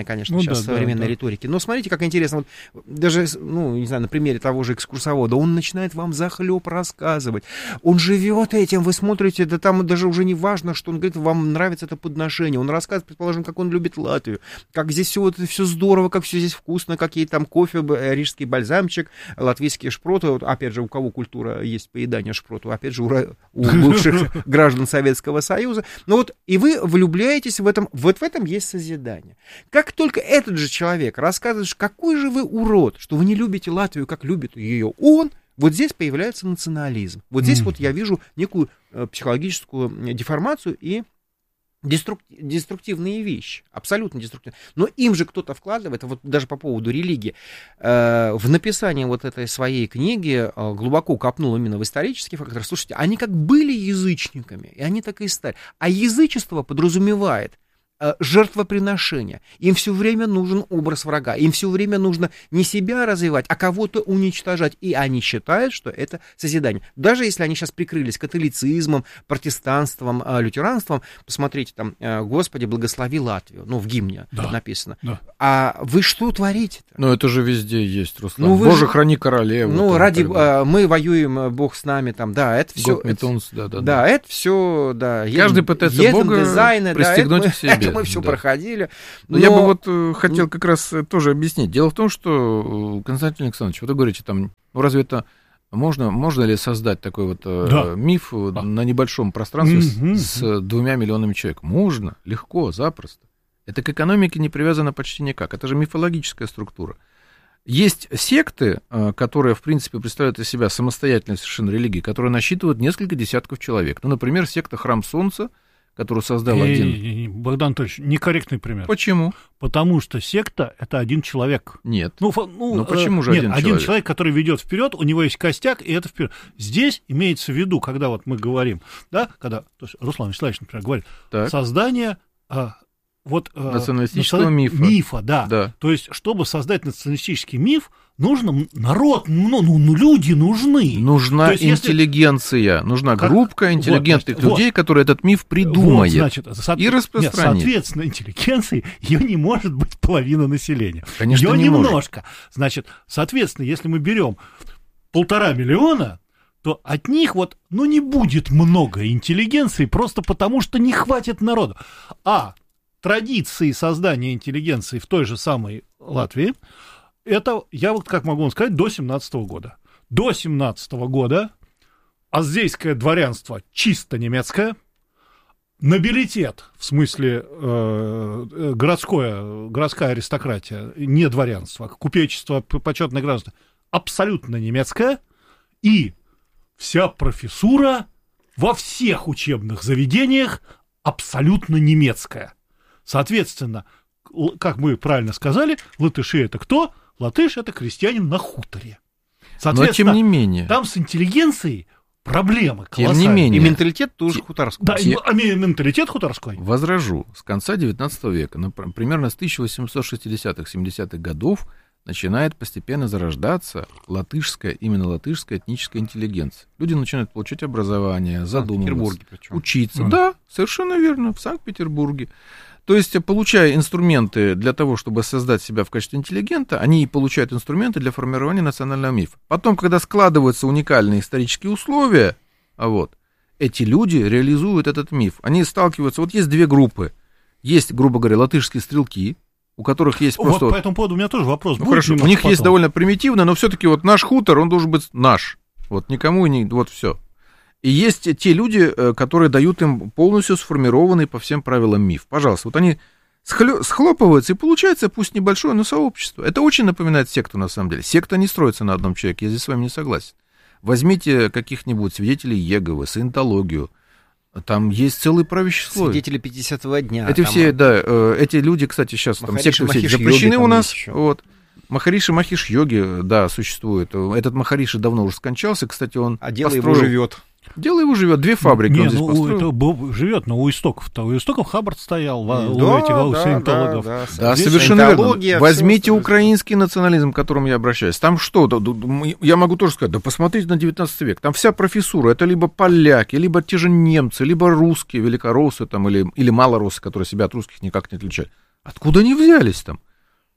сейчас да, современной да, да. риторики. Но смотрите, как интересно, вот даже, ну, не знаю, на примере того же экскурсовода, он начинает вам захлеб рассказывать. Он живет этим, вы смотрите, да там даже уже не важно, что он говорит, вам нравится это подношение. Он рассказывает, предположим, как он любит Латвию, как здесь все, вот, все здорово, как все здесь вкусно, какие там кофе, рижский бальзамчик, латвийские шпроты. Вот, опять же, у кого культура есть поедание шпроту, опять же, у, у бывших граждан Советского Союза. Ну вот, и вы влюбляетесь в этом, вот в этом есть созидание. Как только этот же человек рассказывает, какой же вы урод, что вы не любите Латвию, как любит ее он, вот здесь появляется национализм. Вот здесь mm. вот я вижу некую э, психологическую деформацию и деструк... деструктивные вещи, абсолютно деструктивные. Но им же кто-то вкладывает, вот даже по поводу религии, э, в написании вот этой своей книги э, глубоко копнул именно в исторический фактор. Слушайте, они как были язычниками, и они так и стали. А язычество подразумевает жертвоприношения. Им все время нужен образ врага. Им все время нужно не себя развивать, а кого-то уничтожать. И они считают, что это созидание. Даже если они сейчас прикрылись католицизмом, протестанством, лютеранством, посмотрите, там, Господи, благослови Латвию. Ну, в гимне да, написано. Да. А вы что творите-то? Ну, это же везде есть, Руслан. Ну, Боже, же... храни королеву. Ну, там, ради... А, мы воюем, Бог с нами, там, да, это все... Это... Да, да, да, да, это все, да. Каждый ед... пытается Бога дизайны, пристегнуть да, к себе. Мы все да. проходили. Но... Я бы вот э, хотел как раз тоже объяснить. Дело в том, что, Константин Александрович, вот вы говорите, там, ну, разве это можно, можно ли создать такой вот э, да. миф да. на небольшом пространстве mm-hmm. с, с двумя миллионами человек? Можно, легко, запросто. Это к экономике не привязано почти никак. Это же мифологическая структура. Есть секты, которые, в принципе, представляют из себя самостоятельные совершенно религии, которые насчитывают несколько десятков человек. Ну, например, секта Храм Солнца, которую создал не, один... Не, не, не, Богдан Анатольевич, некорректный пример. Почему? Потому что секта — это один человек. Нет. Ну, ну, ну почему же нет, один человек? Один человек, который ведет вперед, у него есть костяк, и это вперед. Здесь имеется в виду, когда вот мы говорим, да, когда то есть Руслан Вячеславович, например, говорит, так. создание... А, вот, националистического э, мифа. Мифа, да. да. То есть, чтобы создать националистический миф, нужно народ, ну, ну, ну люди нужны. Нужна есть, интеллигенция, если... нужна как... группа интеллигентных вот, людей, вот. которые этот миф придумает вот, значит, со... и распространит. Нет, соответственно, интеллигенции ее не может быть половина населения. Конечно, ее не немножко. Может. Значит, соответственно, если мы берем полтора миллиона, то от них вот, ну, не будет много интеллигенции, просто потому что не хватит народу. А традиции создания интеллигенции в той же самой Латвии, это, я вот как могу вам сказать, до семнадцатого года. До семнадцатого года аздейское дворянство чисто немецкое, нобилитет, в смысле э, городское, городская аристократия, не дворянство, а купечество, почетное гражданство, абсолютно немецкое, и вся профессура во всех учебных заведениях абсолютно немецкая. Соответственно, как мы правильно сказали, латыши — это кто? Латыш — это крестьянин на хуторе. Соответственно, но тем не менее. Там с интеллигенцией проблемы колоссальные. Тем не менее. И менталитет тоже хуторской. Да, и менталитет хуторской. Возражу. С конца девятнадцатого века, примерно с тысяча восемьсот шестидесятых — семидесятых годов, начинает постепенно зарождаться латышская, именно латышская этническая интеллигенция. Люди начинают получать образование, задумываться, учиться. Mm. Да, совершенно верно, в Санкт-Петербурге. То есть, получая инструменты для того, чтобы создать себя в качестве интеллигента, они и получают инструменты для формирования национального мифа. Потом, когда складываются уникальные исторические условия, вот, эти люди реализуют этот миф. Они сталкиваются... Вот есть две группы. Есть, грубо говоря, латышские стрелки, у которых есть просто... Вот по этому поводу у меня тоже вопрос. Ну, хорошо, у них потом. Есть довольно примитивно, но все-таки вот наш хутор, он должен быть наш. Вот, никому не... Вот все. И есть те люди, которые дают им полностью сформированный по всем правилам миф. Пожалуйста, вот они схлё- схлопываются, и получается, пусть небольшое, но сообщество. Это очень напоминает секту, на самом деле. Секта не строится на одном человеке, я здесь с вами не согласен. Возьмите каких-нибудь свидетелей Иеговы, саентологию. Там есть целый правящий слой. Свидетели пятидесятого дня. Эти там... все, да, эти люди, кстати, сейчас там секты все запрещены у нас. Вот. Махариши Махиш йоги, да, существует. Этот Махариши давно уже скончался, кстати, он а дело построил... его живет. Дело его живет, две фабрики не, он здесь ну, построил. Это живет, но у истоков-то, у истоков Хаббард стоял, да, у этих, у да, саентологов. Да, да, да совершенно верно. Возьмите украинский национализм, к которому я обращаюсь. Там что, я могу тоже сказать, да посмотрите на девятнадцатый век, там вся профессура, это либо поляки, либо те же немцы, либо русские, великороссы там, или, или малороссы, которые себя от русских никак не отличают. Откуда они взялись там?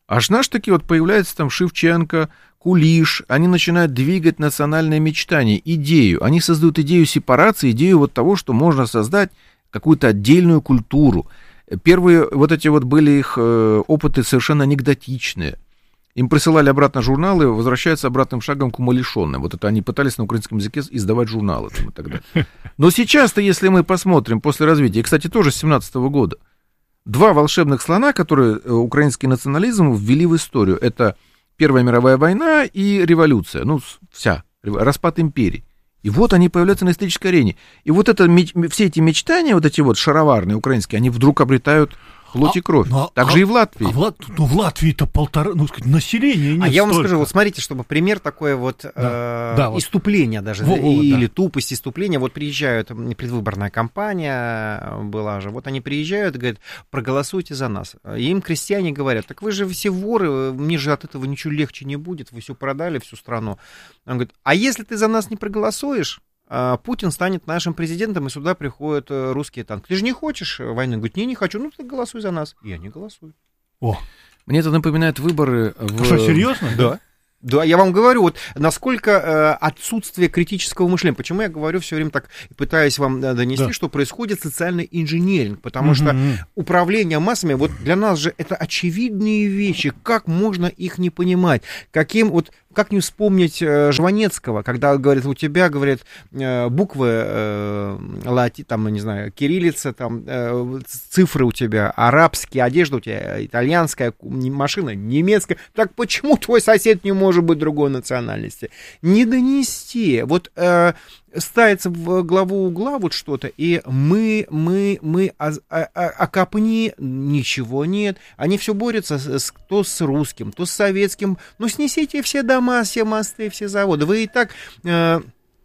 Аж наш таки вот появляется там Шевченко, Кулиш, они начинают двигать национальное мечтание, идею. Они создают идею сепарации, идею вот того, что можно создать какую-то отдельную культуру. Первые вот эти вот были их э, опыты совершенно анекдотичные. Им присылали обратно журналы, возвращаются обратным шагом к умалишенным. Вот это они пытались на украинском языке издавать журналы там, и так далее. Но сейчас-то, если мы посмотрим после развития, и, кстати, тоже с семнадцатого года, два волшебных слона, которые украинский национализм ввели в историю, это Первая мировая война и революция, ну, вся, распад империи. И вот они появляются на исторической арене. И вот это, все эти мечтания, вот эти вот шароварные украинские, они вдруг обретают плоть и кровь. А, так а, же и в Латвии. А в, ну, в Латвии-то полтора, ну, сказать, населения нет. А я вам столько. скажу, вот смотрите, чтобы пример такое вот да, э, да, вот. иступление даже, Во, во, или да. тупость иступления. Вот приезжают, предвыборная кампания была же, вот они приезжают и говорят, проголосуйте за нас. И им крестьяне говорят, так вы же все воры, мне же от этого ничего легче не будет, вы все продали, всю страну. Он говорит, а если ты за нас не проголосуешь, Путин станет нашим президентом, и сюда приходят русские танки. Ты же не хочешь войны? Говорит, не, не хочу. Ну, ты голосуй за нас. И они голосуют. О. Мне это напоминает выборы в... Что, серьезно? Да. Да, я вам говорю, вот насколько э, отсутствие критического мышления. Почему я говорю все время так, пытаюсь вам да, донести, да. что происходит социальный инженеринг. Потому что управление массами, вот для нас же это очевидные вещи. Как можно их не понимать? Каким вот... Как не вспомнить э, Жванецкого, когда, говорит, у тебя, говорят, э, буквы, э, лати, там, не знаю, кириллица, там, э, цифры у тебя арабские, одежда у тебя итальянская, машина немецкая. Так почему твой сосед не может быть другой национальности? Не донести. Вот э, ставится в главу угла вот что-то, и мы, мы, мы, а, а, а копни, ничего нет. Они все борются с, то с русским, то с советским. Ну, снесите все дома, все мосты, все заводы. Вы и так... Э,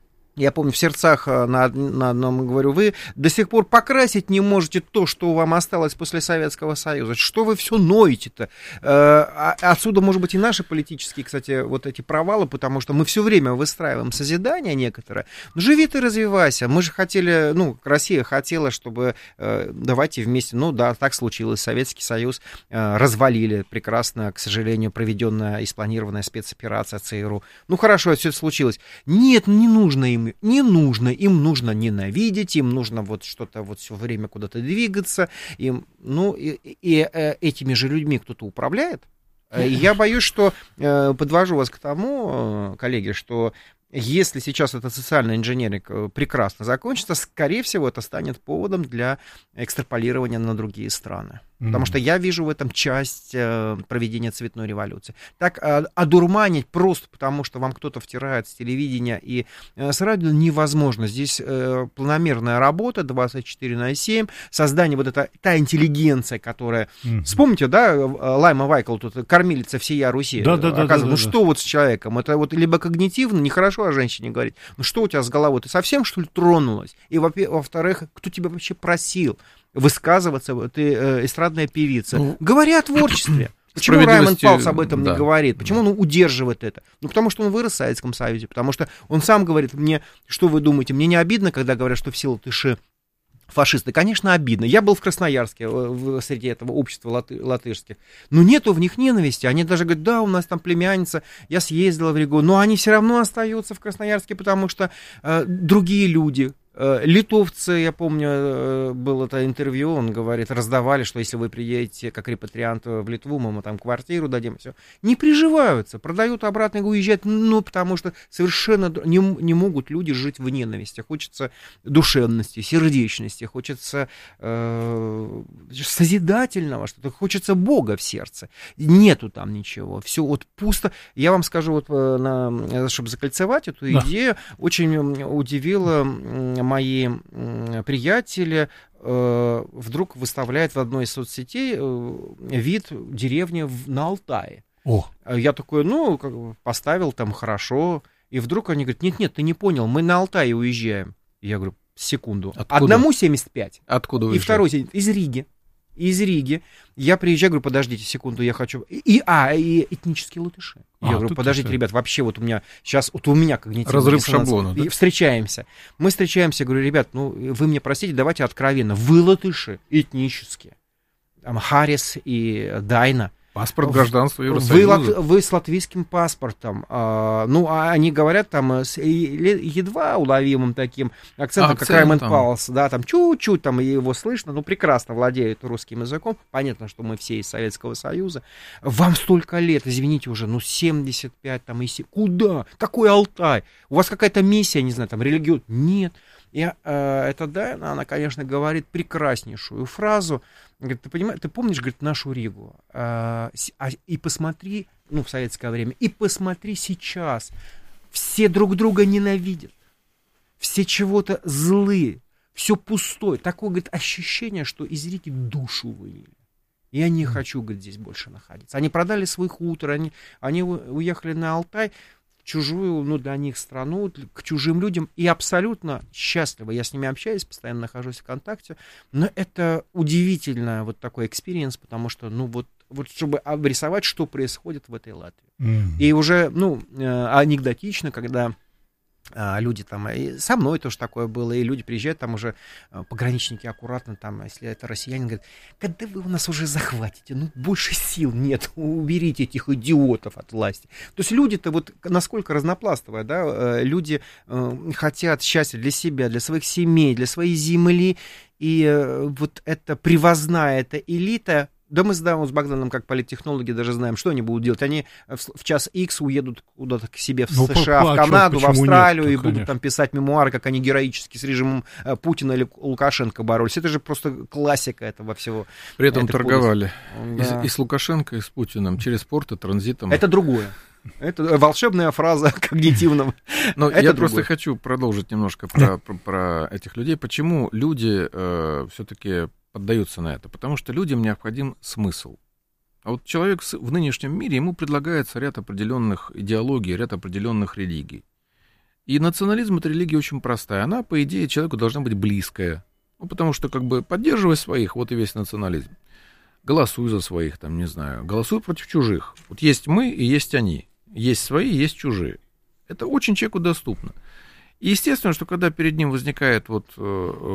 Я помню, в сердцах на, на одном говорю, вы до сих пор покрасить не можете то, что вам осталось после Советского Союза. Что вы все ноете-то? Э, отсюда, может быть, и наши политические, кстати, вот эти провалы, потому что мы все время выстраиваем созидание некоторое. Ну, живи ты, развивайся. Мы же хотели, ну, Россия хотела, чтобы э, давайте вместе, ну да, так случилось, Советский Союз э, развалили прекрасно, к сожалению, проведенная и спланированная спецоперация ЦРУ. Ну, хорошо, все это случилось. Нет, не нужно им не нужно, им нужно ненавидеть, им нужно вот что-то вот все время куда-то двигаться, им, ну, и, и, и этими же людьми кто-то управляет. И я боюсь, что, подвожу вас к тому, коллеги, что если сейчас этот социальный инженеринг прекрасно закончится, скорее всего, это станет поводом для экстраполирования на другие страны. Потому что я вижу в этом часть э, проведения цветной революции. Так э, одурманить просто потому, что вам кто-то втирает с телевидения и э, с радио невозможно. Здесь э, планомерная работа двадцать четыре на семь, создание вот этой, та интеллигенция, которая... Mm-hmm. Вспомните, да, Лайма Вайкл, тут кормилица всея Руси. Да, да, да, да, ну да, что да. вот с человеком? Это вот либо когнитивно, нехорошо о женщине говорить, ну что у тебя с головой? Ты совсем, что ли, тронулась? И, во-вторых, кто тебя вообще просил высказываться, ты э, эстрадная певица. Ну, говори о творчестве. Почему Раймонд Паулс об этом да. не говорит? Почему да. он удерживает это? Ну, потому что он вырос в Советском Союзе, потому что он сам говорит мне, что вы думаете, мне не обидно, когда говорят, что все латыши фашисты? Конечно, обидно. Я был в Красноярске, в, среди этого общества латы, латышских, но нету в них ненависти. Они даже говорят, да, у нас там племянница, я съездила в Ригу, но они все равно остаются в Красноярске, потому что э, другие люди. Литовцы, я помню, было это интервью, он говорит, раздавали, что если вы приедете как репатриант в Литву, мы там квартиру дадим, все. Не приживаются, продают обратно и уезжают, ну, потому что совершенно не, не могут люди жить в ненависти. Хочется душевности, сердечности, хочется э, созидательного что-то, хочется Бога в сердце. Нету там ничего, все вот пусто. Я вам скажу, вот, на, чтобы закольцевать эту да. идею, очень удивило мои приятели э, вдруг выставляют в одной из соцсетей э, вид деревни в, на Алтае. О. Я такой, ну, как бы поставил там хорошо, и вдруг они говорят, нет-нет, ты не понял, мы на Алтае уезжаем. И я говорю, секунду, откуда? Одному семьдесят пять. Откуда уезжаете? И второй семьдесят пять, из Риги. Из Риги. Я приезжаю, говорю, подождите секунду, я хочу... И, а, и этнические латыши. Я а, говорю, подождите, ребят, вообще вот у меня сейчас, вот у меня когнитивный разрыв шаблона, да? Встречаемся. Мы встречаемся, говорю, ребят, ну, вы мне простите, давайте откровенно. Вы латыши этнические. Там Харис и Дайна. Паспорт гражданства Евросоюза. Вы, вы с латвийским паспортом. А, ну, а они говорят там с едва уловимым таким акцентом, а, как Раймонд Паулс, да, там чуть-чуть там его слышно, ну, прекрасно владеют русским языком. Понятно, что мы все из Советского Союза. Вам столько лет, извините уже, ну, семьдесят пять там и семь. Куда? Какой Алтай? У вас какая-то миссия, не знаю, там, религион? Нет. И э, эта Дайна, она, конечно, говорит прекраснейшую фразу. Говорит, ты понимаешь, ты помнишь, говорит, нашу Ригу? Э, а, и посмотри, ну, в советское время, и посмотри сейчас. Все друг друга ненавидят. Все чего-то злые. Все пустое. Такое, говорит, ощущение, что из Риги душу выняли. Я не хочу, говорит, здесь больше находиться. Они продали свой хутор, они, они уехали на Алтай, чужую, ну, для них страну, к чужим людям, и абсолютно счастливы. Я с ними общаюсь, постоянно нахожусь в контакте, но это удивительно вот такой экспириенс, потому что, ну, вот, вот чтобы обрисовать, что происходит в этой Латвии. Mm-hmm. И уже, ну, анекдотично, когда а, люди там, и со мной тоже такое было, и люди приезжают, там уже а, пограничники аккуратно, там, если это россиянин, говорят, когда вы у нас уже захватите, ну, больше сил нет, уберите этих идиотов от власти. То есть люди-то вот насколько разнопластовые, да, люди э, хотят счастья для себя, для своих семей, для своей земли, и э, вот эта привозная, эта элита. Да мы с, да, с Богданом, как политтехнологи, даже знаем, что они будут делать. Они в, в час Икс уедут куда-то к себе в ну, США, в Канаду, в Австралию, нет, и будут там писать мемуары, как они героически с режимом Путина или Лукашенко боролись. Это же просто классика этого всего. При этом торговали да. и, и с Лукашенко, и с Путиным через порты, транзитом. Это другое. Это волшебная фраза когнитивного. Но я другое. Просто хочу продолжить немножко про, про, про этих людей. Почему люди э, все-таки поддаются на это? Потому что людям необходим смысл. А вот человек в нынешнем мире, ему предлагается ряд определенных идеологий, ряд определенных религий. И национализм — это религия очень простая. Она, по идее, человеку должна быть близкая. Ну, потому что, как бы, поддерживай своих, вот и весь национализм. Голосуй за своих, там, не знаю. Голосуй против чужих. Вот есть мы и есть они. Есть свои, есть чужие. Это очень человеку доступно. И естественно, что когда перед ним возникает вот э,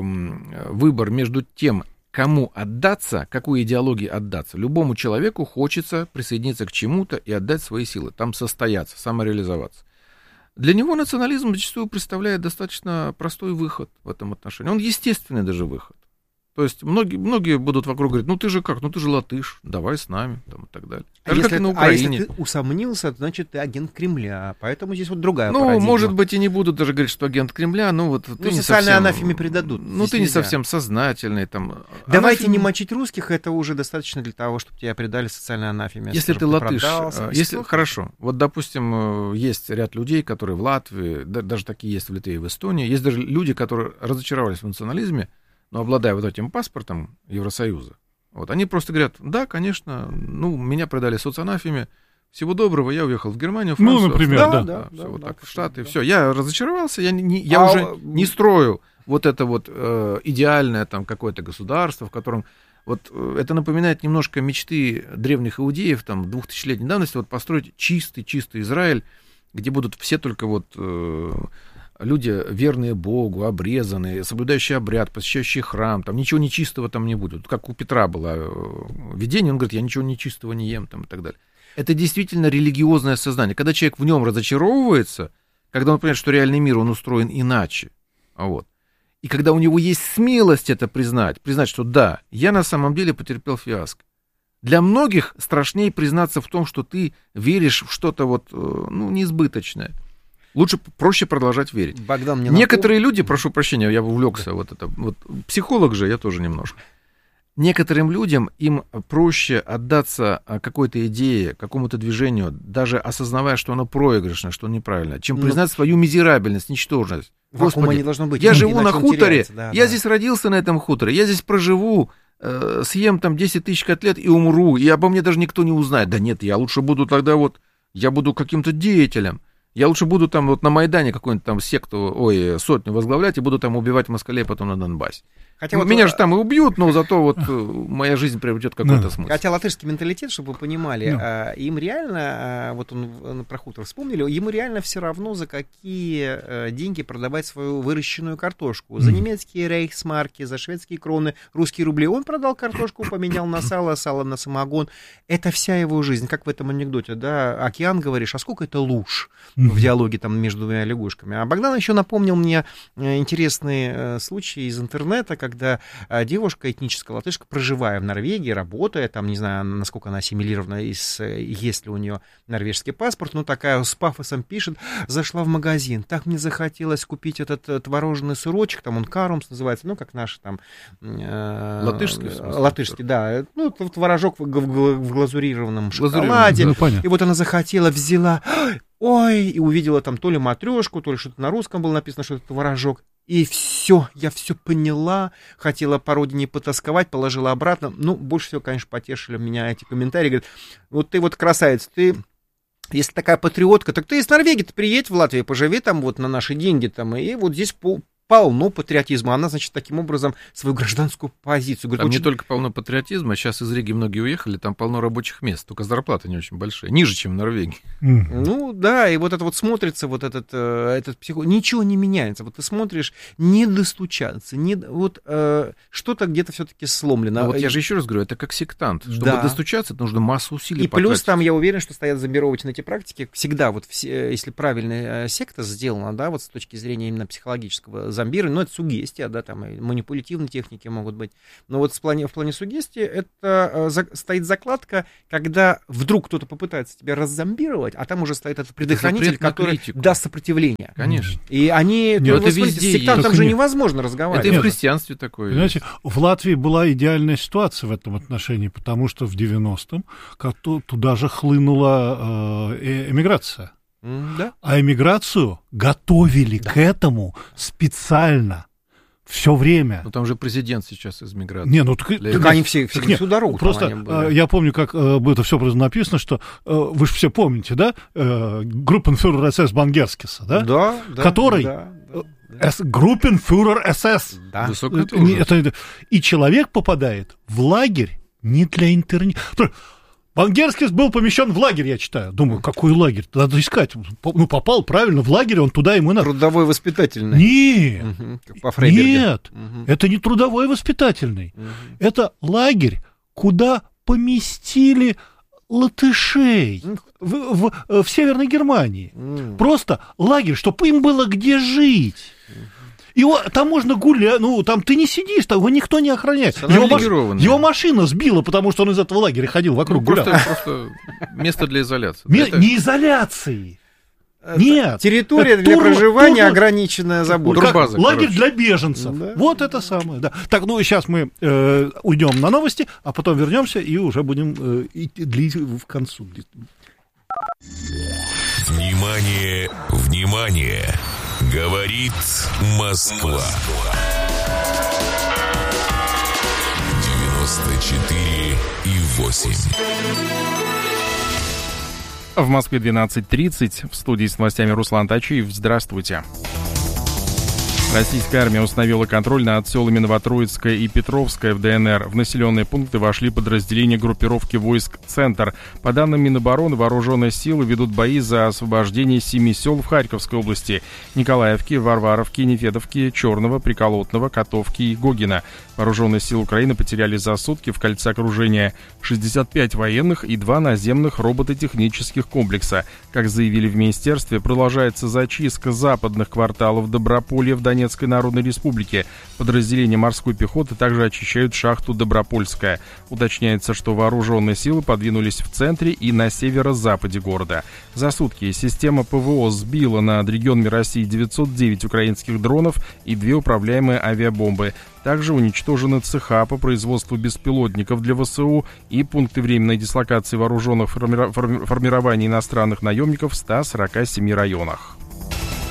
э, выбор между тем, кому отдаться, какой идеологии отдаться, любому человеку хочется присоединиться к чему-то и отдать свои силы, там состояться, самореализоваться. Для него национализм зачастую представляет достаточно простой выход в этом отношении. Он естественный даже выход. То есть многие, многие будут вокруг говорить, ну ты же как, ну ты же латыш, давай с нами, там, и так далее. А если, как и на Украине. А если ты усомнился, значит ты агент Кремля, поэтому здесь вот другая Ну, парадигма. Может быть, и не будут даже говорить, что агент Кремля, ну вот... Ну, ты социальные совсем, анафеме предадут. Ну, ты нельзя. Не совсем сознательный, там... Давайте анафем... не мочить русских, это уже достаточно для того, чтобы тебя предали социальной анафеме. Если ты латыш, если... хорошо, вот, допустим, есть ряд людей, которые в Латвии, даже такие есть в Литве и в Эстонии, есть даже люди, которые разочаровались в национализме, но обладая вот этим паспортом Евросоюза, вот, они просто говорят, да, конечно, ну, меня предали соцанафеме, всего доброго, я уехал в Германию, Францию. Ну, например, да. да, да, да все, да, вот да, так, в Штаты, да. Все, я разочаровался, я, не, я а... уже не строю вот это вот э, идеальное там какое-то государство, в котором вот э, это напоминает немножко мечты древних иудеев, там, двухтысячелетней давности, вот построить чистый-чистый Израиль, где будут все только вот... Э, люди верные Богу, обрезанные, соблюдающие обряд, посещающие храм, там ничего нечистого там не будет. Как у Петра было видение, он говорит, я ничего нечистого не ем, там, и так далее. Это действительно религиозное сознание. Когда человек в нем разочаровывается, когда он понимает, что реальный мир, он устроен иначе, вот, и когда у него есть смелость это признать, признать, что да, я на самом деле потерпел фиаско. Для многих страшнее признаться в том, что ты веришь в что-то вот, ну, неизбыточное. Лучше, проще продолжать верить. Богдан, мне Некоторые напом... люди, прошу прощения, я увлекся, да. вот это, вот, психолог же, я тоже немножко. Некоторым людям им проще отдаться какой-то идее, какому-то движению, даже осознавая, что оно проигрышное, что неправильно, чем признать ну, свою мизерабельность, ничтожность. Господи, не должно быть. Я живу на хуторе, да, я да. здесь родился на этом хуторе, я здесь проживу, э, съем там десять тысяч котлет и умру, и обо мне даже никто не узнает. Да нет, я лучше буду тогда вот, я буду каким-то деятелем. Я лучше буду там вот на Майдане какую-нибудь там секту, ой, сотню возглавлять и буду там убивать москалей потом на Донбассе. Хотя ну, вот меня вот... же там и убьют, но зато вот моя жизнь приобретет какой-то no. смысл. Хотя латышский менталитет, чтобы вы понимали, no. им реально, вот он про хутор вспомнили, ему реально все равно, за какие деньги продавать свою выращенную картошку. За mm. немецкие рейхсмарки, за шведские кроны, русские рубли. Он продал картошку, поменял на сало, сало на самогон. Это вся его жизнь. Как в этом анекдоте, да? Океан, говоришь, а сколько это луж mm. в диалоге там между двумя лягушками. А Богдан еще напомнил мне интересные случаи из интернета, когда девушка, этническая латышка, проживая в Норвегии, работая, там, не знаю, насколько она ассимилирована, из, есть ли у нее норвежский паспорт, ну, такая с пафосом пишет, зашла в магазин, так мне захотелось купить этот творожный сырочек, там он карумс называется, ну, как наш там... Э, латышский? Латышский, да. Ну, творожок в, в, в глазурированном шоколаде. Ну, и вот она захотела, взяла... Ой, и увидела там то ли матрешку, то ли что-то на русском было написано, что это творожок. И все, я все поняла, хотела по родине потасковать, положила обратно. Ну, больше всего, конечно, потешили меня эти комментарии. Говорят, вот ты вот красавица, ты, если такая патриотка, так ты из Норвегии, ты приедь в Латвию, поживи там вот на наши деньги там, и вот здесь по... полно патриотизма. Она, значит, таким образом свою гражданскую позицию. Говорит, там очень... не только полно патриотизма, сейчас из Риги многие уехали, там полно рабочих мест, только зарплаты не очень большие, ниже, чем в Норвегии. Mm. Ну, да, и вот это вот смотрится, вот этот, этот психо... Ничего не меняется. Вот ты смотришь, не достучаться, не... вот э, что-то где-то все-таки сломлено. А вот я же еще раз говорю, это как сектант. Чтобы да. достучаться, это нужно массу усилий И потратить. Плюс там, я уверен, что стоят зомбировочные эти практики. Всегда вот, все, если правильная секта сделана, да, вот с точки зрения именно психологического зомбирования, ну, это сугестия, да, там и манипулятивные техники могут быть. Но вот в плане, в плане сугестии это э, за, стоит закладка, когда вдруг кто-то попытается тебя раззомбировать, а там уже стоит этот предохранитель, это который даст сопротивление. Конечно. И они, нет, это везде с сектантом же нет. невозможно разговаривать. Это и в христианстве такое. Понимаете, в Латвии была идеальная ситуация в этом отношении, потому что в девяностом туда же хлынула э, эмиграция. Да? А эмиграцию готовили да. к этому специально все время. Ну там же президент сейчас из миграции. Не, ну так, так они все, все нет, всю дорогу. Просто я помню, как это все написано, что вы же все помните, да? Группенфюрер СС Бангерскиса, да? Да, да. Который да, да. Группенфюрер СС. Да. Это, и человек попадает в лагерь не для интернета. Бангерскис был помещен в лагерь, я читаю. Думаю, какой лагерь? Надо искать. Ну, попал правильно в лагерь, он туда ему надо. Трудовой воспитательный. Нет. Угу, как по Фрейбергу. Нет. Угу. Это не трудовой воспитательный. Угу. Это лагерь, куда поместили латышей в, в, в Северной Германии. Угу. Просто лагерь, чтобы им было где жить. Угу. Его, там можно гулять, ну, там ты не сидишь, там его никто не охраняет. Его, маш... его машина сбила, потому что он из этого лагеря ходил вокруг, ну, гулял. Просто, просто место для изоляции. Ме... Это... Не изоляции. Нет. Территория это для тур... проживания тур... ограниченная забором. Турбаза, лагерь для беженцев. Да. Вот это самое, да. Так, ну, сейчас мы э, уйдем на новости, а потом вернемся и уже будем э, идти в концу. Внимание, внимание! Говорит Москва. девяносто четыре и восемь. В Москве двенадцать тридцать. В студии с новостями Руслан Тачиев. Здравствуйте. Российская армия установила контроль над селами Новотроицкое и Петровское в ДНР. В населенные пункты вошли подразделения группировки войск «Центр». По данным Минобороны, вооруженные силы ведут бои за освобождение семи сел в Харьковской области: Николаевки, Варваровки, Нефедовки, Черного, Приколотного, Котовки и Гогина. Вооруженные силы Украины потеряли за сутки в кольце окружения шестьдесят пять военных и два наземных робототехнических комплекса. Как заявили в министерстве, продолжается зачистка западных кварталов Доброполья в Донецкой Народной Республике. Подразделения морской пехоты также очищают шахту Добропольская. Уточняется, что вооруженные силы подвинулись в центре и на северо-западе города. За сутки система ПВО сбила над регионами России девятьсот девять украинских дронов и две управляемые авиабомбы. Также уничтожены цеха по производству беспилотников для ВСУ и пункты временной дислокации вооруженных форми- форми- формирований иностранных наемников в ста сорока семи районах.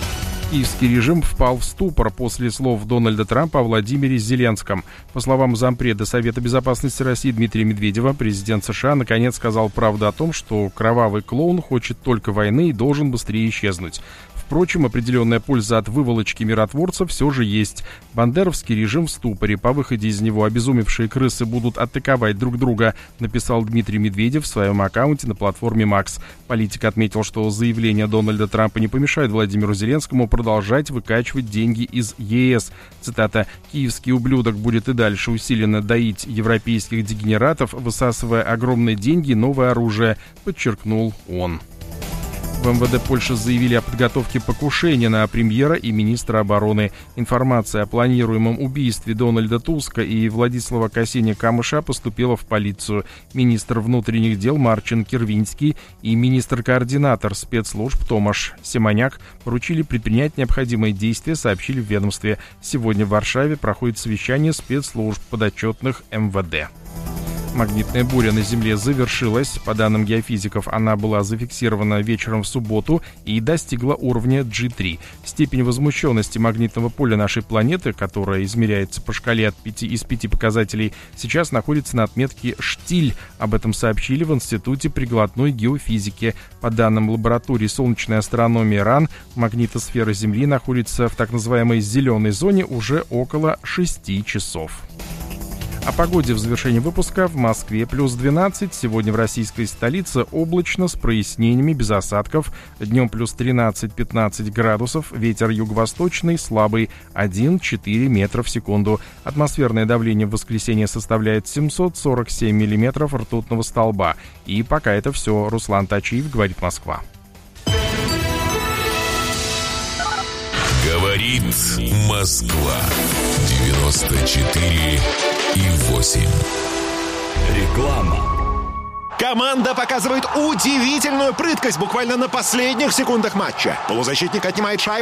Киевский режим впал в ступор после слов Дональда Трампа о Владимире Зеленском. По словам зампреда Совета безопасности России Дмитрия Медведева, президент США наконец сказал правду о том, что кровавый клоун хочет только войны и должен быстрее исчезнуть. Впрочем, определенная польза от выволочки миротворца все же есть. Бандеровский режим в ступоре. По выходе из него обезумевшие крысы будут атаковать друг друга, написал Дмитрий Медведев в своем аккаунте на платформе Макс. Политик отметил, что заявления Дональда Трампа не помешают Владимиру Зеленскому продолжать выкачивать деньги из ЕС. Цитата: «Киевский ублюдок будет и дальше усиленно доить европейских дегенератов, высасывая огромные деньги и новое оружие», подчеркнул он. В МВД Польши заявили о подготовке покушения на премьера и министра обороны. Информация о планируемом убийстве Дональда Туска и Владислава Касиня-Камыша поступила в полицию. Министр внутренних дел Марчин Кирвинский и министр-координатор спецслужб Томаш Семаняк поручили предпринять необходимые действия, сообщили в ведомстве. Сегодня в Варшаве проходит совещание спецслужб подотчетных МВД. Магнитная буря на Земле завершилась. По данным геофизиков, она была зафиксирована вечером в субботу и достигла уровня джи три. Степень возмущенности магнитного поля нашей планеты, которая измеряется по шкале от пяти из пяти показателей, сейчас находится на отметке «штиль». Об этом сообщили в Институте прикладной геофизики. По данным лаборатории солнечной астрономии РАН, магнитосфера Земли находится в так называемой зеленой зоне уже около шести часов. О погоде в завершении выпуска. В Москве плюс двенадцать. Сегодня в российской столице облачно, с прояснениями, без осадков. Днем плюс тринадцать-пятнадцать градусов. Ветер юго-восточный, слабый, один-четыре метра в секунду. Атмосферное давление в воскресенье составляет семьсот сорок семь миллиметров ртутного столба. И пока это все. Руслан Тачиев, говорит Москва. Говорит Москва. девяносто четыре и восемь. Реклама. Команда показывает удивительную прыткость буквально на последних секундах матча. Полузащитник отнимает шайбу.